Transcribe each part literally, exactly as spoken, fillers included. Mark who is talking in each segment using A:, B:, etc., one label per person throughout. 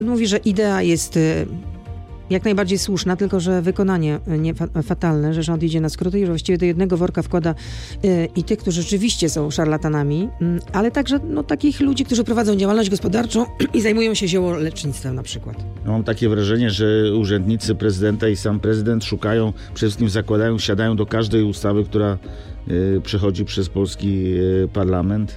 A: Mówi, że idea jest jak najbardziej słuszna, tylko że wykonanie nie fatalne, że rząd idzie na skróty i że właściwie do jednego worka wkłada y, i tych, którzy rzeczywiście są szarlatanami, y, ale także no, takich ludzi, którzy prowadzą działalność gospodarczą i zajmują się ziołolecznictwem na przykład.
B: Ja mam takie wrażenie, że urzędnicy prezydenta i sam prezydent szukają, przede wszystkim zakładają, siadają do każdej ustawy, która y, przechodzi przez polski y, parlament.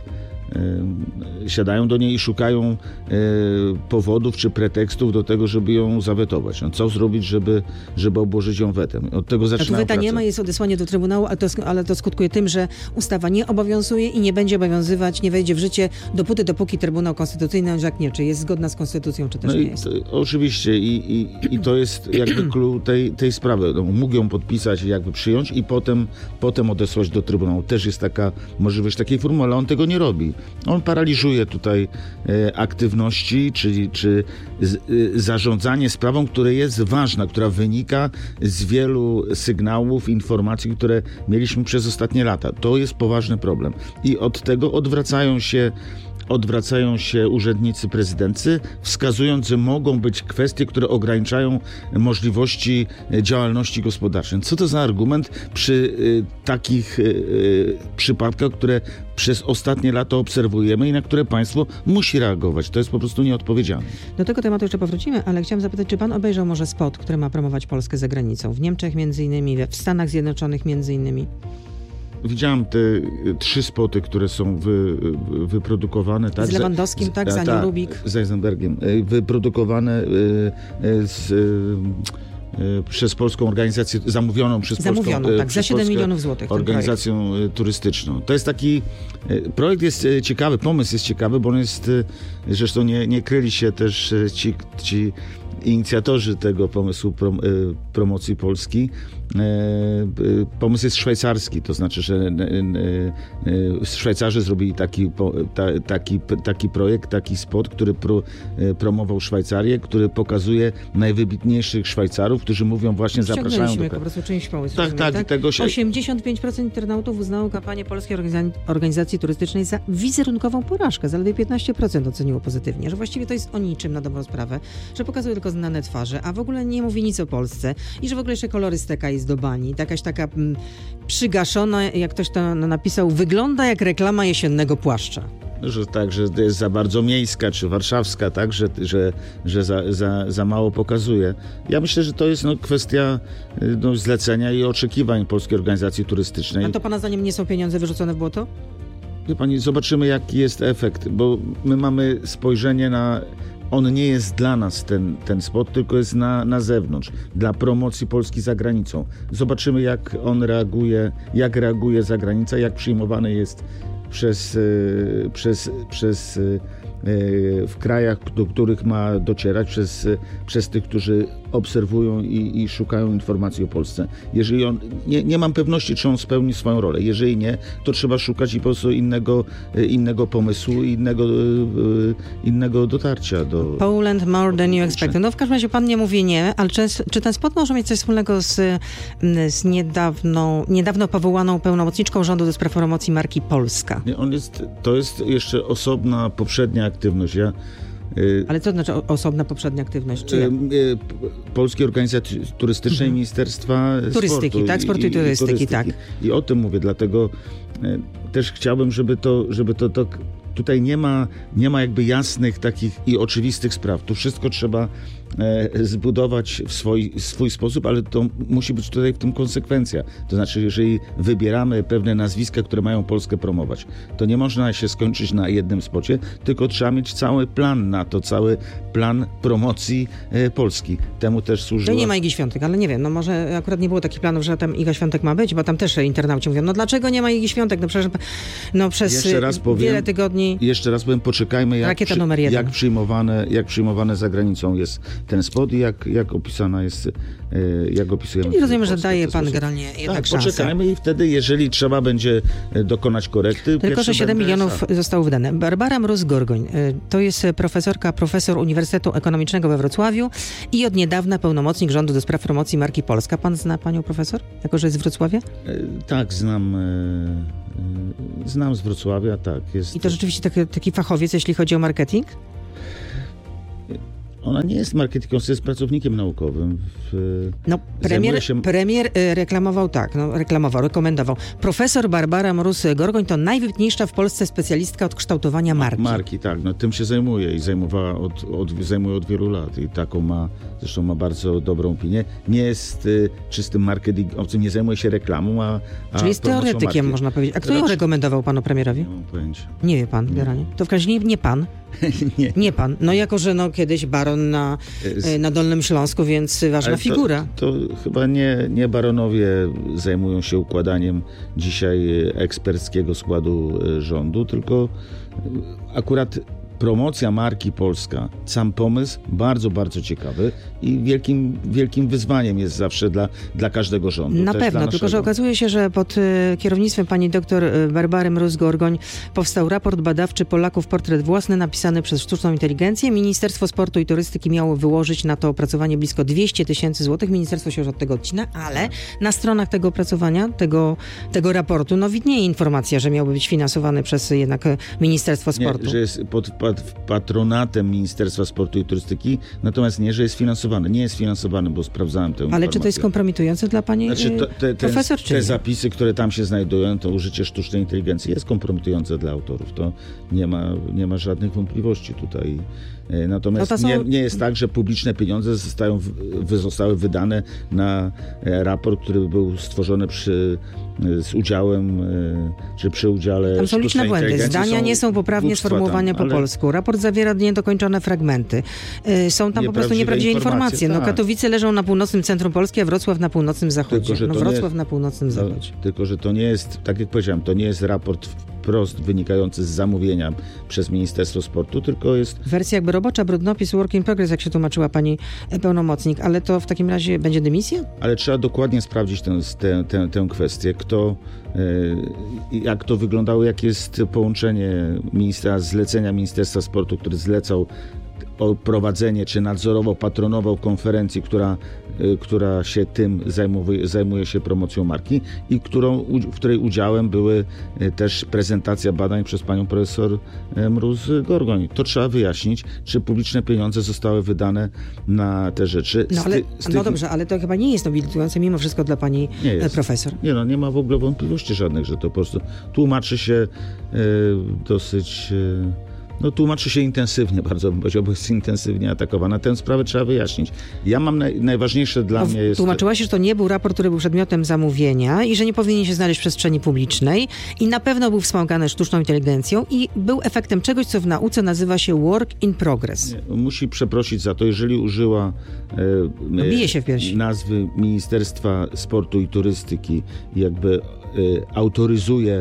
B: Siadają do niej i szukają e, powodów czy pretekstów do tego, żeby ją zawetować. No, co zrobić, żeby, żeby obłożyć ją wetem? Od tego zaczynają
A: A tu weta
B: pracę.
A: nie ma, jest odesłanie do Trybunału, ale to, ale to skutkuje tym, że ustawa nie obowiązuje i nie będzie obowiązywać, nie wejdzie w życie dopóty, dopóki Trybunał Konstytucyjny orzeknie, czy jest zgodna z konstytucją, czy też
B: no
A: nie
B: i
A: jest.
B: To, oczywiście i, i, i to jest jakby klucz tej, tej sprawy. No, mógł ją podpisać i jakby przyjąć i potem, potem odesłać do Trybunału. Też jest taka możliwość takiej formuły, ale on tego nie robi. On paraliżuje tutaj e, aktywności, czyli czy z, e, zarządzanie sprawą, która jest ważna, która wynika z wielu sygnałów, informacji, które mieliśmy przez ostatnie lata. To jest poważny problem. I od tego odwracają się Odwracają się urzędnicy prezydency, wskazując, że mogą być kwestie, które ograniczają możliwości działalności gospodarczej. Co to za argument przy y, takich y, przypadkach, które przez ostatnie lata obserwujemy i na które państwo musi reagować? To jest po prostu nieodpowiedzialne.
A: Do tego tematu jeszcze powrócimy, ale chciałam zapytać, czy pan obejrzał może spot, który ma promować Polskę za granicą? W Niemczech między innymi, w Stanach Zjednoczonych między innymi.
B: Widziałem te trzy spoty, które są wy, wyprodukowane. Tak,
A: z Lewandowskim, z, tak, z Anią
B: tak,
A: Rubik.
B: Z Eisenbergiem. Wyprodukowane z, przez polską organizację, zamówioną przez
A: Zamówioną,
B: polską,
A: tak, za siedem milionów złotych.
B: Organizacją turystyczną. To jest taki, projekt jest ciekawy, pomysł jest ciekawy, bo on jest, zresztą nie, nie kryli się też ci, ci inicjatorzy tego pomysłu prom, promocji Polski. Pomysł jest szwajcarski, to znaczy, że Szwajcarzy zrobili taki, taki, taki projekt, taki spot, który pro, promował Szwajcarię, który pokazuje najwybitniejszych Szwajcarów, którzy mówią właśnie, zapraszają do
A: po prostu część pomysłu.
B: Tak, tak, tak? Tego się...
A: osiemdziesiąt pięć procent internautów uznało kampanię Polskiej Organizacji Turystycznej za wizerunkową porażkę. Zaledwie piętnaście procent oceniło pozytywnie, że właściwie to jest o niczym na dobrą sprawę, że pokazuje tylko znane twarze, a w ogóle nie mówi nic o Polsce i że w ogóle jeszcze kolorystyka jest do bani. Jakaś taka m, przygaszona, jak ktoś to napisał, wygląda jak reklama jesiennego płaszcza.
B: Że tak, że jest za bardzo miejska czy warszawska, tak, że, że, że za, za, za mało pokazuje. Ja myślę, że to jest no, kwestia no, zlecenia i oczekiwań Polskiej Organizacji Turystycznej.
A: A to pana zdaniem nie są pieniądze wyrzucone w błoto?
B: Wie pani, zobaczymy jaki jest efekt, bo my mamy spojrzenie na... On nie jest dla nas ten, ten spot, tylko jest na, na zewnątrz, dla promocji Polski za granicą. Zobaczymy, jak on reaguje, jak reaguje za granicą, jak przyjmowany jest przez, przez, przez w krajach, do których ma docierać, przez, przez tych, którzy obserwują i, i szukają informacji o Polsce. Jeżeli on, nie, nie mam pewności, czy on spełni swoją rolę. Jeżeli nie, to trzeba szukać i po prostu innego, innego pomysłu, innego, innego dotarcia do...
A: Poland more than you expected. No w każdym razie pan nie mówi nie, ale czy, czy ten spot może mieć coś wspólnego z, z niedawną, niedawno powołaną pełnomocniczką rządu do spraw promocji marki Polska?
B: Nie, on jest, to jest jeszcze osobna, poprzednia aktywność. Ja
A: Ale co znaczy osobna poprzednia aktywność? Czy
B: Polskiej Organizacji Turystycznej, mhm. Ministerstwa
A: Turystyki,
B: Sportu
A: tak? Sportu i, i, turystyki, i turystyki, tak.
B: I o tym mówię, dlatego też chciałbym, żeby to, żeby to, to tutaj nie ma, nie ma jakby jasnych takich i oczywistych spraw. Tu wszystko trzeba e, zbudować w swój, swój sposób, ale to musi być tutaj w tym konsekwencja. To znaczy, jeżeli wybieramy pewne nazwiska, które mają Polskę promować, to nie można się skończyć na jednym spocie, tylko trzeba mieć cały plan na to, cały plan promocji e, Polski. Temu też służyła...
A: No nie ma Igi Świątek, ale nie wiem, no może akurat nie było takich planów, że tam Iga Świątek ma być, bo tam też internauci mówią, no dlaczego nie ma Igi Świątek? No przecież no przez
B: powiem,
A: wiele tygodni
B: Jeszcze raz powiem, poczekajmy, jak,
A: Rakieta numer jeden.
B: jak, przyjmowane, jak przyjmowane za granicą jest ten spot i jak, jak opisana jest, jak opisujemy.
A: I rozumiem, że daje pan generalnie jednak
B: tak,
A: szansę.
B: Poczekajmy i wtedy, jeżeli trzeba będzie dokonać korekty...
A: Tylko, że siedem milionów
B: za.
A: zostało wydane. Barbara Mróz-Gorgoń to jest profesorka, profesor Uniwersytetu Ekonomicznego we Wrocławiu i od niedawna pełnomocnik rządu do spraw promocji marki Polska. Pan zna panią profesor? Jako, że jest z Wrocławia?
B: Tak, znam... Znam z Wrocławia, tak. Jest...
A: I to rzeczywiście taki, taki fachowiec, jeśli chodzi o marketing?
B: Ona nie jest marketingowcem, jest pracownikiem naukowym. W,
A: no, premier,
B: się...
A: premier reklamował tak, no, reklamował, rekomendował. Profesor Barbara Mróz-Gorgoń to najwybitniejsza w Polsce specjalistka od kształtowania marki.
B: Marki, tak. No, tym się zajmuje i zajmowała od, od, zajmuje od wielu lat. I taką ma, zresztą ma bardzo dobrą opinię. Nie jest y, czystym marketingowcem, nie zajmuje się reklamą, a, a
A: Czyli jest teoretykiem, marki. Można powiedzieć. A kto ją rekomendował panu premierowi?
B: Nie mam pojęcia.
A: Nie wie pan, generalnie. To w każdym razie nie, nie pan.
B: nie.
A: nie pan. No jako, że no, kiedyś baron na, na Dolnym Śląsku, więc ważna
B: Ale
A: figura.
B: To, to chyba nie, nie baronowie zajmują się układaniem dzisiaj eksperckiego składu rządu, tylko akurat promocja marki Polska, sam pomysł bardzo, bardzo ciekawy i wielkim, wielkim wyzwaniem jest zawsze dla, dla każdego rządu.
A: Na pewno, tylko naszego. Że okazuje się, że pod y, kierownictwem pani doktor Barbary Mróz-Gorgoń powstał raport badawczy Polaków Portret Własny, napisany przez sztuczną inteligencję. Ministerstwo Sportu i Turystyki miało wyłożyć na to opracowanie blisko dwieście tysięcy złotych. Ministerstwo się już od tego odcina, ale na stronach tego opracowania, tego, tego raportu, no widnieje informacja, że miałby być finansowany przez jednak Ministerstwo Sportu.
B: Nie, że jest pod patronatem Ministerstwa Sportu i Turystyki, natomiast nie, że jest finansowany. Nie jest finansowany, bo sprawdzałem tę informację.
A: Ale czy to jest kompromitujące dla pani znaczy, to, te, profesor,
B: te,
A: czy
B: te zapisy, które tam się znajdują, to użycie sztucznej inteligencji jest kompromitujące dla autorów. To nie ma, nie ma żadnych wątpliwości tutaj. Natomiast no są... nie, nie jest tak, że publiczne pieniądze zostają, zostały wydane na raport, który był stworzony przy, z udziałem, czy przy udziale
A: tam są liczne błędy. Zdania są nie są poprawnie sformułowane po ale... polsku. Raport zawiera niedokończone fragmenty. Są tam po prostu nieprawdziwe informacje. No, tak. Katowice leżą na północnym centrum Polski, a Wrocław na północnym zachodzie. Tylko, no Wrocław nie... na północnym
B: no,
A: zachodzie.
B: Tylko, że to nie jest, tak jak powiedziałem, to nie jest raport wprost wynikający z zamówienia przez Ministerstwo Sportu, tylko jest...
A: Wersja jakby robocza, brudnopis, work in progress, jak się tłumaczyła pani pełnomocnik, ale to w takim razie będzie dymisja?
B: Ale trzeba dokładnie sprawdzić tę, tę, tę, tę kwestię, kto, jak to wyglądało, jakie jest połączenie ministra, zlecenia Ministerstwa Sportu, który zlecał o prowadzenie, czy nadzorował, patronował konferencji, która, która się tym zajmuje, zajmuje się promocją marki i którą, w której udziałem były też prezentacja badań przez panią profesor Mróz-Gorgoń. To trzeba wyjaśnić, czy publiczne pieniądze zostały wydane na te rzeczy.
A: No, ale,
B: ty,
A: no dobrze, ale to chyba nie jest nobilitujące mimo wszystko dla pani nie jest. profesor.
B: Nie, no nie ma w ogóle wątpliwości żadnych, że to po prostu tłumaczy się e, dosyć... E, No tłumaczy się intensywnie, bardzo bym powiedział, bo jest intensywnie atakowana. Tę sprawę trzeba wyjaśnić. Ja mam naj, najważniejsze dla
A: no,
B: mnie jest...
A: Tłumaczyła się, że to nie był raport, który był przedmiotem zamówienia i że nie powinien się znaleźć w przestrzeni publicznej i na pewno był wspomagany sztuczną inteligencją i był efektem czegoś, co w nauce nazywa się work in progress.
B: Nie, musi przeprosić za to, jeżeli użyła e,
A: Bije się w piersi.
B: nazwy Ministerstwa Sportu i Turystyki, jakby e, autoryzuje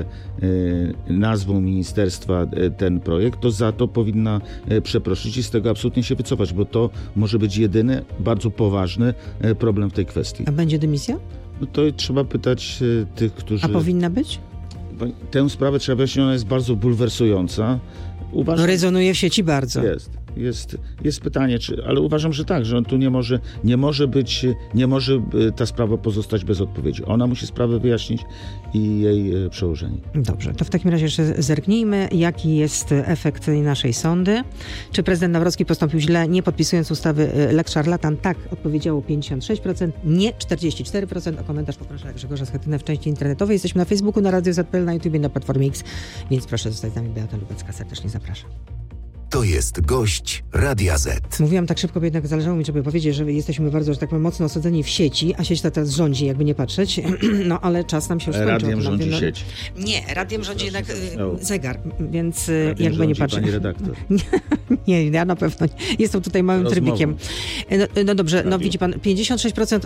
B: e, nazwą ministerstwa e, ten projekt, to za to powinna e, przeprosić i z tego absolutnie się wycofać, bo to może być jedyny, bardzo poważny e, problem w tej kwestii.
A: A będzie dymisja?
B: No to trzeba pytać e, tych, którzy...
A: A powinna być?
B: Tę sprawę trzeba wyjaśnić, ona jest bardzo bulwersująca. Uważam,
A: no rezonuje w sieci bardzo.
B: Jest. Jest, jest pytanie, czy, ale uważam, że tak, że on tu nie może, nie może być, nie może ta sprawa pozostać bez odpowiedzi. Ona musi sprawę wyjaśnić i jej przełożenie.
A: Dobrze, to w takim razie jeszcze zerknijmy, jaki jest efekt naszej sądy. Czy prezydent Nawrocki postąpił źle, nie podpisując ustawy Lex Szarlatan? Tak, odpowiedziało pięćdziesiąt sześć procent, nie czterdzieści cztery procent. O komentarz poproszę Grzegorza Schetynę w części internetowej. Jesteśmy na Facebooku, na Radio Z P L, na YouTubie, na Platformie X, więc proszę zostać z nami. Beata Lubecka, serdecznie zapraszam.
C: To jest gość Radia Z.
A: Mówiłam tak szybko, bo jednak zależało mi, żeby powiedzieć, że jesteśmy bardzo, że tak powiem, mocno osadzeni w sieci, a sieć ta teraz rządzi, jakby nie patrzeć. No ale czas nam się już skończył.
B: Radiem rządzi no, sieć.
A: Nie, radiem rządzi jednak
B: no.
A: zegar, więc
B: radiem
A: jakby nie patrzeć.
B: Pani redaktor.
A: Nie, ja na pewno nie. Jestem tutaj małym
B: Rozmową.
A: trybikiem. No, no dobrze, Radio. No widzi pan, pięćdziesiąt sześć procent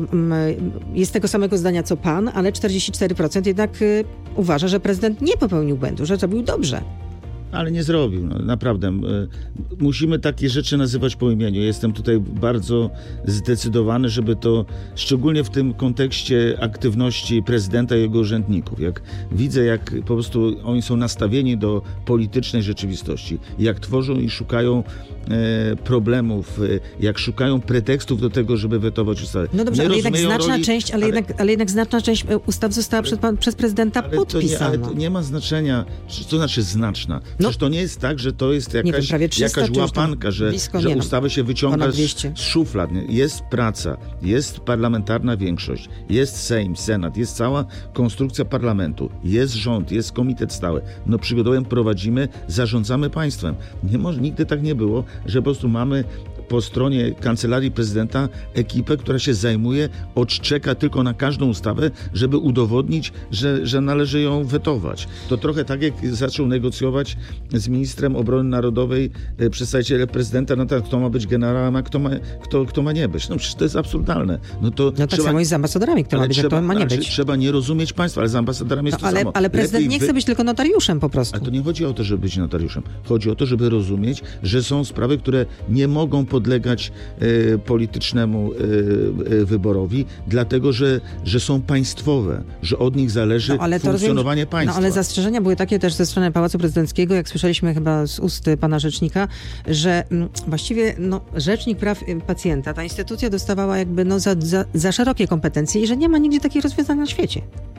A: jest tego samego zdania co pan, ale czterdzieści cztery procent jednak uważa, że prezydent nie popełnił błędu, że zrobił dobrze.
B: Ale nie zrobił, no, naprawdę. Musimy takie rzeczy nazywać po imieniu. Jestem tutaj bardzo zdecydowany, żeby to, szczególnie w tym kontekście aktywności prezydenta i jego urzędników. Jak widzę, jak po prostu oni są nastawieni do politycznej rzeczywistości, jak tworzą i szukają e, problemów, e, jak szukają pretekstów do tego, żeby wetować ustawy.
A: No dobrze,
B: nie
A: ale jednak znaczna
B: roli,
A: część, ale, ale, jednak, ale jednak znaczna część ustaw została ale, przez, pan, przez prezydenta
B: ale
A: podpisana.
B: To nie, ale to nie ma znaczenia, to znaczy znaczna. Przecież to nie jest tak, że to jest jakaś,
A: wiem, prawie trzysta,
B: jakaś
A: czy już tam
B: łapanka, że,
A: blisko,
B: że
A: nie, no,
B: ustawę się wyciąga
A: ponad
B: z,
A: dwieście.
B: z szuflad. Nie? Jest praca, jest parlamentarna większość, jest Sejm, Senat, jest cała konstrukcja parlamentu, jest rząd, jest komitet stały. No przygotowujemy, prowadzimy, zarządzamy państwem. Nie może, nigdy tak nie było, że po prostu mamy po stronie Kancelarii Prezydenta ekipę, która się zajmuje, odczeka tylko na każdą ustawę, żeby udowodnić, że, że należy ją wetować. To trochę tak, jak zaczął negocjować z ministrem obrony narodowej e, przedstawiciele prezydenta na temat, kto ma być generałem, a kto ma, kto, kto ma nie być. No przecież to jest absurdalne. No, to
A: No tak
B: trzeba,
A: samo jest z ambasadorami, kto ma być, a
B: trzeba,
A: kto ma nie
B: znaczy,
A: być.
B: Trzeba nie rozumieć państwa, ale z ambasadorami jest
A: No,
B: to
A: ale,
B: samo.
A: ale prezydent
B: Lepiej
A: nie chce
B: wy...
A: być tylko notariuszem po prostu.
B: Ale to nie chodzi o to, żeby być notariuszem. Chodzi o to, żeby rozumieć, że są sprawy, które nie mogą podlegać e, politycznemu e, e, wyborowi, dlatego, że, że są państwowe, że od nich zależy
A: No, ale to
B: funkcjonowanie
A: rozumiem,
B: państwa.
A: No ale zastrzeżenia były takie też ze strony Pałacu Prezydenckiego, jak słyszeliśmy chyba z ust pana rzecznika, że mm, właściwie no, rzecznik praw y, pacjenta, ta instytucja dostawała jakby no, za, za, za szerokie kompetencje i że nie ma nigdzie takich rozwiązań na świecie.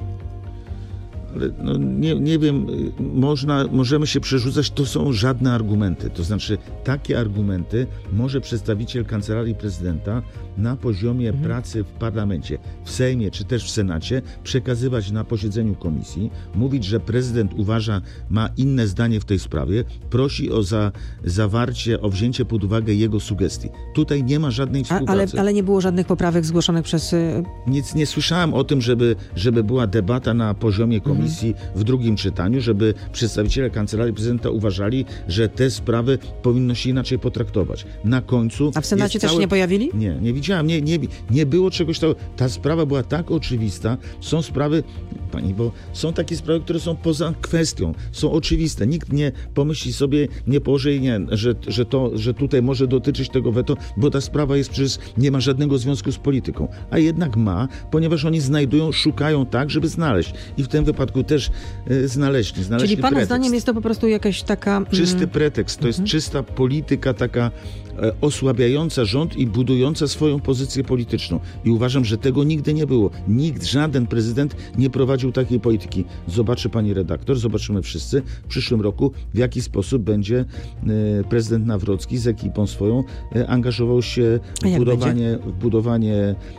B: Ale no, nie, nie wiem, można, możemy się przerzucać, to są żadne argumenty. To znaczy, takie argumenty może przedstawiciel Kancelarii Prezydenta na poziomie mhm. pracy w parlamencie, w Sejmie czy też w Senacie przekazywać na posiedzeniu komisji, mówić, że prezydent uważa, ma inne zdanie w tej sprawie, prosi o za, zawarcie, o wzięcie pod uwagę jego sugestii. Tutaj nie ma żadnej współpracy.
A: A, ale, ale nie było żadnych poprawek zgłoszonych przez...
B: Nic nie słyszałem o tym, żeby, żeby była debata na poziomie komisji w drugim czytaniu, żeby przedstawiciele Kancelarii Prezydenta uważali, że te sprawy powinno się inaczej potraktować. Na końcu...
A: A w Senacie też
B: całe...
A: nie pojawili?
B: Nie, nie widziałem. Nie, nie, nie było czegoś takiego. Ta sprawa była tak oczywista. Są sprawy, pani, bo są takie sprawy, które są poza kwestią. Są oczywiste. Nikt nie pomyśli sobie, nie położy, nie, że, że, to, że tutaj może dotyczyć tego weto, bo ta sprawa jest przecież, nie ma żadnego związku z polityką. A jednak ma, ponieważ oni znajdują, szukają tak, żeby znaleźć. I w tym wypadku też y, znaleźli, znaleźli
A: Czyli pana
B: pretekst.
A: zdaniem jest to po prostu jakaś taka... Mm...
B: Czysty pretekst. To jest mhm. czysta polityka taka e, osłabiająca rząd i budująca swoją pozycję polityczną. I uważam, że tego nigdy nie było. Nikt, żaden prezydent nie prowadził takiej polityki. Zobaczy pani redaktor, zobaczymy wszyscy w przyszłym roku, w jaki sposób będzie e, prezydent Nawrocki z ekipą swoją e, angażował się w budowanie, w budowanie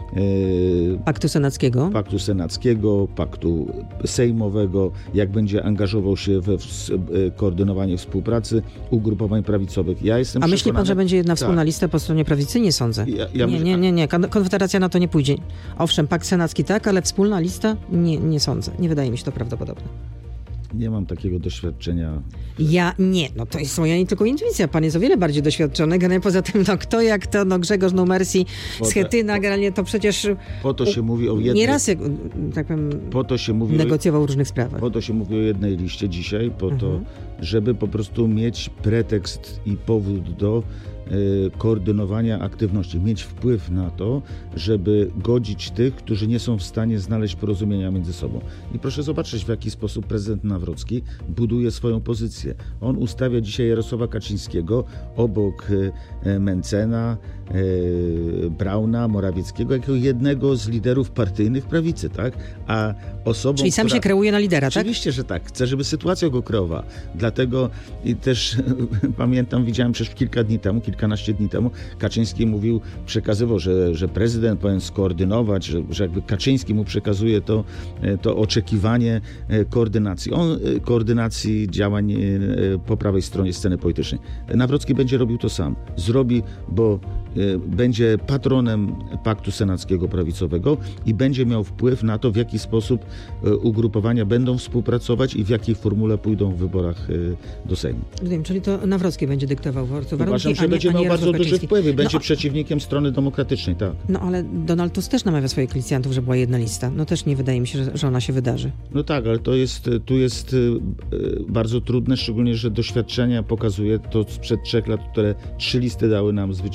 B: e,
A: Paktu Senackiego.
B: Paktu Senackiego, Paktu Sejmowego, jak będzie angażował się we w, koordynowanie współpracy ugrupowań prawicowych. Ja jestem
A: A myśli pan, że będzie jedna wspólna
B: tak.
A: lista po stronie prawicy? Nie sądzę.
B: Ja, ja
A: nie,
B: myślę,
A: nie, nie, nie. Konfederacja na to nie pójdzie. Owszem, Pakt Senacki tak, ale wspólna lista? Nie, nie sądzę. Nie wydaje mi się to prawdopodobne.
B: Nie mam takiego doświadczenia.
A: Ja nie, no to jest moja nie tylko intuicja. Pan jest o wiele bardziej doświadczony. Generalnie poza tym, no kto jak to, no Grzegorz Numersi, Schetyna, generalnie to przecież...
B: Po to się mówi o jednej...
A: Nieraz, tak powiem,
B: po to się mówi
A: negocjował
B: o,
A: w różnych sprawach.
B: Po to się mówi o jednej liście dzisiaj, po
A: mhm.
B: to, żeby po prostu mieć pretekst i powód do koordynowania aktywności, mieć wpływ na to, żeby godzić tych, którzy nie są w stanie znaleźć porozumienia między sobą. I proszę zobaczyć, w jaki sposób prezydent Nawrocki buduje swoją pozycję. On ustawia dzisiaj Jarosława Kaczyńskiego obok Mencena, Brauna, Morawieckiego, jako jednego z liderów partyjnych prawicy, tak? A osobą,
A: Czyli sam
B: która...
A: się kreuje na lidera, tak?
B: Oczywiście, że tak. Chcę, żeby sytuacja go kreowała. Dlatego i też pamiętam, widziałem przecież kilka dni temu, kilkanaście dni temu, Kaczyński mówił, przekazywał, że, że prezydent powinien skoordynować, że, że jakby Kaczyński mu przekazuje to, to oczekiwanie koordynacji. On koordynacji działań po prawej stronie sceny politycznej. Nawrocki będzie robił to sam. Zrobi, bo będzie patronem Paktu Senackiego Prawicowego i będzie miał wpływ na to, w jaki sposób ugrupowania będą współpracować i w jakiej formule pójdą w wyborach do Sejmu.
A: Wiem, czyli to Nawrocki będzie dyktował warunki,
B: Uważam, że
A: a nie,
B: będzie
A: a nie
B: miał bardzo duży wpływ i będzie
A: no,
B: przeciwnikiem strony demokratycznej, tak.
A: No ale Donald Tusk też namawia swoich koalicjantów, że była jedna lista. No też nie wydaje mi się, że, że ona się wydarzy.
B: No tak, ale to jest, tu jest bardzo trudne, szczególnie, że doświadczenia pokazuje to sprzed trzech lat, które trzy listy dały nam zwycięstwo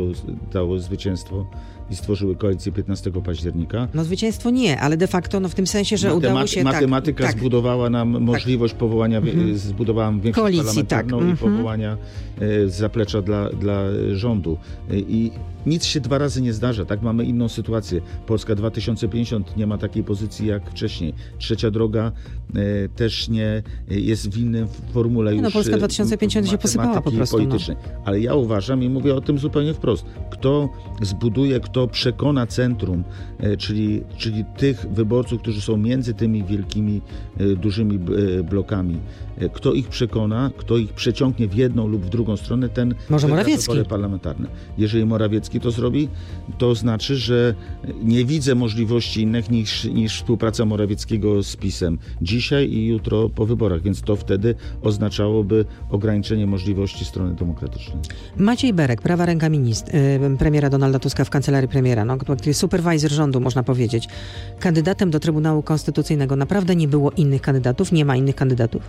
B: dało zwycięstwo i stworzyły koalicję piętnastego października.
A: No zwycięstwo nie, ale de facto no, w tym sensie, że
B: Matematy-
A: udało się...
B: Matematyka
A: tak, tak.
B: zbudowała nam możliwość powołania,
A: Mhm.
B: zbudowała większość
A: Koalicji,
B: parlamentarną
A: tak.
B: i
A: Mhm.
B: powołania e, zaplecza dla, dla rządu. E, I nic się dwa razy nie zdarza, tak? Mamy inną sytuację. Polska dwa tysiące pięćdziesiąt nie ma takiej pozycji jak wcześniej. Trzecia droga e, też nie jest w innym formule
A: Nie,
B: już
A: no, Polska dwa tysiące pięćdziesiąt się posypała po
B: matematyki
A: prostu,
B: politycznej. Ale ja uważam i mówię o tym zupełnie wprost. Kto zbuduje, kto przekona centrum, e, czyli, czyli tych wyborców, którzy są między tymi wielkimi, e, dużymi e, blokami, e, kto ich przekona, kto ich przeciągnie w jedną lub w drugą stronę, ten
A: Może
B: wygra
A: Morawiecki.
B: wybory parlamentarne. Jeżeli Morawiecki to zrobi, to znaczy, że nie widzę możliwości innych niż, niż współpraca Morawieckiego z PiS-em dzisiaj i jutro po wyborach, więc to wtedy oznaczałoby ograniczenie możliwości strony demokratycznej.
A: Maciej Berek, prawa ręka minist- y, premiera Donalda Tuska w kancelarii premiera, no, który supervisor rządu, można powiedzieć. Kandydatem do Trybunału Konstytucyjnego naprawdę nie było innych kandydatów, nie ma innych kandydatów.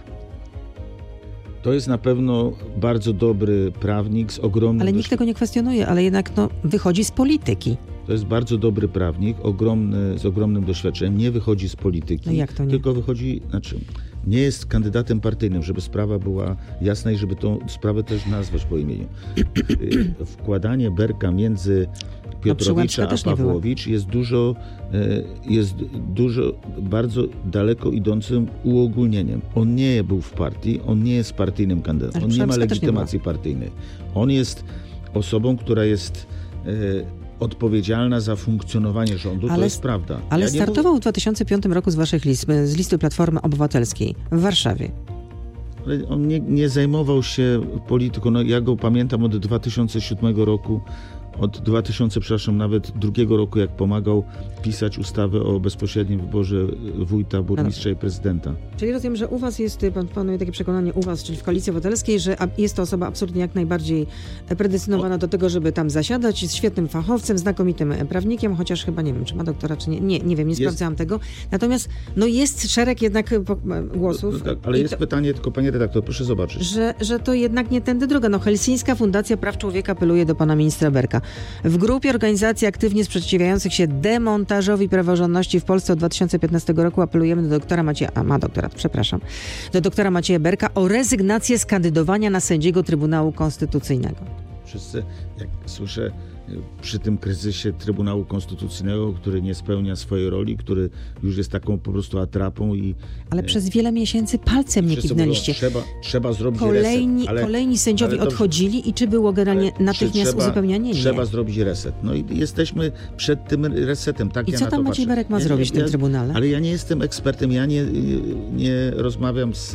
B: To jest na pewno bardzo dobry prawnik z ogromnym...
A: Ale nikt tego nie kwestionuje, ale jednak no, wychodzi z polityki.
B: To jest bardzo dobry prawnik, ogromny, z ogromnym doświadczeniem, nie wychodzi z polityki,
A: No jak to nie?
B: tylko wychodzi, znaczy nie jest kandydatem partyjnym, żeby sprawa była jasna i żeby tą sprawę też nazwać po imieniu. Wkładanie Berka między Piotrowicza
A: Przyłębska
B: a
A: też nie była.
B: Pawłowicz jest dużo, e, jest dużo, bardzo daleko idącym uogólnieniem. On nie był w partii, on nie jest partyjnym kandydatem,
A: Ale
B: on nie ma
A: Przyłębska też nie
B: legitymacji partyjnej. On jest osobą, która jest e, odpowiedzialna za funkcjonowanie rządu,
A: Ale-
B: to jest prawda.
A: Ale
B: Ja nie
A: startował w dwa tysiące piątym roku z waszych list, z listy Platformy Obywatelskiej w Warszawie.
B: mówię, ale on nie, nie zajmował się polityką. No, ja go pamiętam od dwa tysiące siódmego roku, od dwa tysiące, przepraszam, nawet drugiego roku, jak pomagał pisać ustawę o bezpośrednim wyborze wójta, burmistrza i prezydenta.
A: Czyli rozumiem, że u was jest, pan panuje takie przekonanie u was, czyli w Koalicji Obywatelskiej, że ab- jest to osoba absolutnie jak najbardziej predestynowana do tego, żeby tam zasiadać, jest świetnym fachowcem, znakomitym prawnikiem, chociaż chyba nie wiem, czy ma doktora, czy nie, nie, nie wiem, nie
B: Jest-
A: sprawdzałam tego. Natomiast no jest szereg jednak po- głosów.
B: No, tak, ale
A: i
B: jest
A: to,
B: pytanie, tylko panie redaktor, proszę zobaczyć.
A: że, że to jednak nie tędy droga. No Helsińska Fundacja Praw Człowieka apeluje do pana ministra Berka. W grupie organizacji aktywnie sprzeciwiających się demontażowi praworządności w Polsce od dwa tysiące piętnastego roku apelujemy do doktora Macieja, a ma doktorat, przepraszam, do doktora Macieja Berka o rezygnację z kandydowania na sędziego Trybunału Konstytucyjnego.
B: Wszyscy, jak słyszę y, przy tym kryzysie Trybunału Konstytucyjnego, który nie spełnia swojej roli, który już jest taką po prostu atrapą i
A: Ale przez wiele miesięcy palcem nie
B: wszyscy
A: kiwnęliście.
B: mówią, trzeba, trzeba zrobić
A: Kolejni,
B: reset. Ale,
A: kolejni sędziowie
B: ale dobrze.
A: odchodzili i czy było generalnie
B: ale
A: natychmiast
B: czy trzeba,
A: uzupełnianie? Nie.
B: Trzeba zrobić reset. No i jesteśmy przed tym resetem. Tak
A: I
B: ja
A: co
B: na
A: tam
B: to
A: Maciej
B: patrzę.
A: Berek ma
B: Ja-
A: zrobić w
B: ja-
A: tym Trybunale?
B: Ale ja nie jestem ekspertem, ja nie, nie rozmawiam z,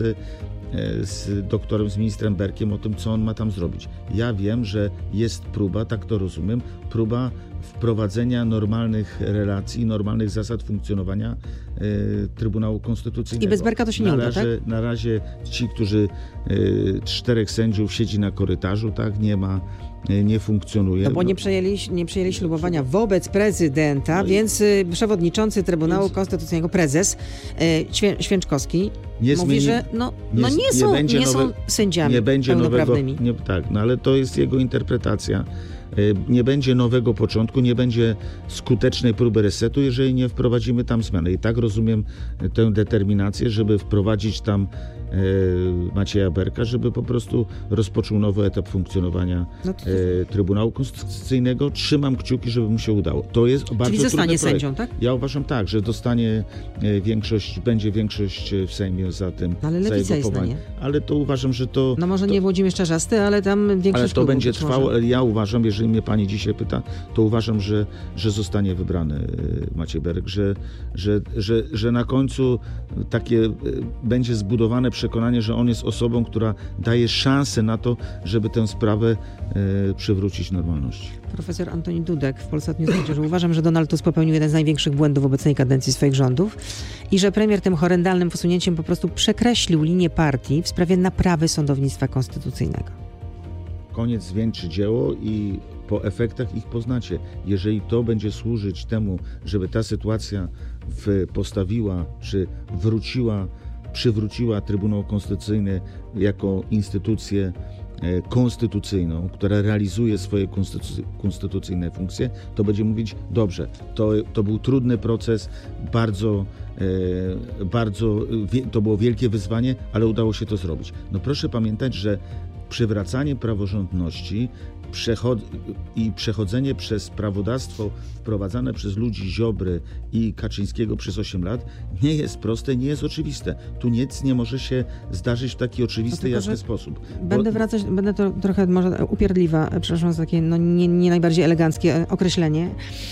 B: z doktorem, z ministrem Berkiem o tym, co on ma tam zrobić. Ja wiem, że jest próba, tak to rozumiem, próba wprowadzenia normalnych relacji, normalnych zasad funkcjonowania e, Trybunału Konstytucyjnego.
A: I bez Berka to się nie
B: na
A: uda,
B: razie,
A: tak?
B: Na razie ci, którzy e, czterech sędziów siedzi na korytarzu, tak, nie ma, e, nie funkcjonuje.
A: No bo nie przejęli, nie przejęli ślubowania wobec prezydenta,
B: No i-
A: więc y, przewodniczący Trybunału
B: Więc-
A: Konstytucyjnego, prezes y, Świę, Święczkowski,
B: Nie
A: mówi,
B: zmieni-
A: że no,
B: nie
A: no
B: z-
A: nie,
B: nie
A: są,
B: będzie
A: nie są
B: nowe-
A: sędziami
B: nie będzie nowego,
A: pełnoprawnymi.
B: nie, tak, no ale to jest jego interpretacja. Y, Nie będzie nowego początku, nie będzie skutecznej próby resetu, jeżeli nie wprowadzimy tam zmiany. I tak rozumiem y, tę determinację, żeby wprowadzić tam y, Macieja Berka, żeby po prostu rozpoczął nowy etap funkcjonowania
A: No to-
B: y, Trybunału Konstytucyjnego. Trzymam kciuki, żeby mu się udało. To jest bardzo
A: Czyli
B: trudny
A: zostanie
B: projekt.
A: sędzią, tak?
B: Ja uważam tak, że dostanie e, większość, będzie większość e, w Sejmie za tym,
A: Ale
B: za
A: Lewica
B: jego
A: jest na
B: powołanie.
A: nie.
B: Ale to uważam, że to...
A: No może
B: to,
A: nie Włodzimierz Czarzasty, ale tam większość
B: ale to
A: klubów
B: będzie
A: być może.
B: trwało, ale ja uważam, jeżeli mnie pani dzisiaj pyta, to uważam, że, że zostanie wybrany e, Maciej Berek, że, że, że, że na końcu takie e, będzie zbudowane przekonanie, że on jest osobą, która daje szansę na to, żeby tę sprawę e, przywrócić normalności.
A: Profesor Antoni Dudek w Polsat News powiedział, że uważam, że Donald Tusk popełnił jeden z największych błędów w obecnej kadencji swoich rządów i że premier tym horrendalnym posunięciem po prostu przekreślił linię partii w sprawie naprawy sądownictwa konstytucyjnego.
B: Koniec zwieńczy dzieło i po efektach ich poznacie. Jeżeli to będzie służyć temu, żeby ta sytuacja w, postawiła, czy wróciła, przywróciła Trybunał Konstytucyjny jako instytucję konstytucyjną, która realizuje swoje konstytucy- konstytucyjne funkcje, to będzie mówić, dobrze, to, to był trudny proces, bardzo, e, bardzo, wie, to było wielkie wyzwanie, ale udało się to zrobić. No proszę pamiętać, że przywracanie praworządności przechod- i przechodzenie przez prawodawstwo wprowadzane przez ludzi Ziobry i Kaczyńskiego przez osiem lat nie jest proste, nie jest oczywiste. Tu nic nie może się zdarzyć w taki oczywisty,
A: tylko,
B: jasny
A: że
B: sposób.
A: Będę
B: Bo...
A: wracać, będę to trochę może upierdliwa, przepraszam za takie no, nie, nie najbardziej eleganckie określenie,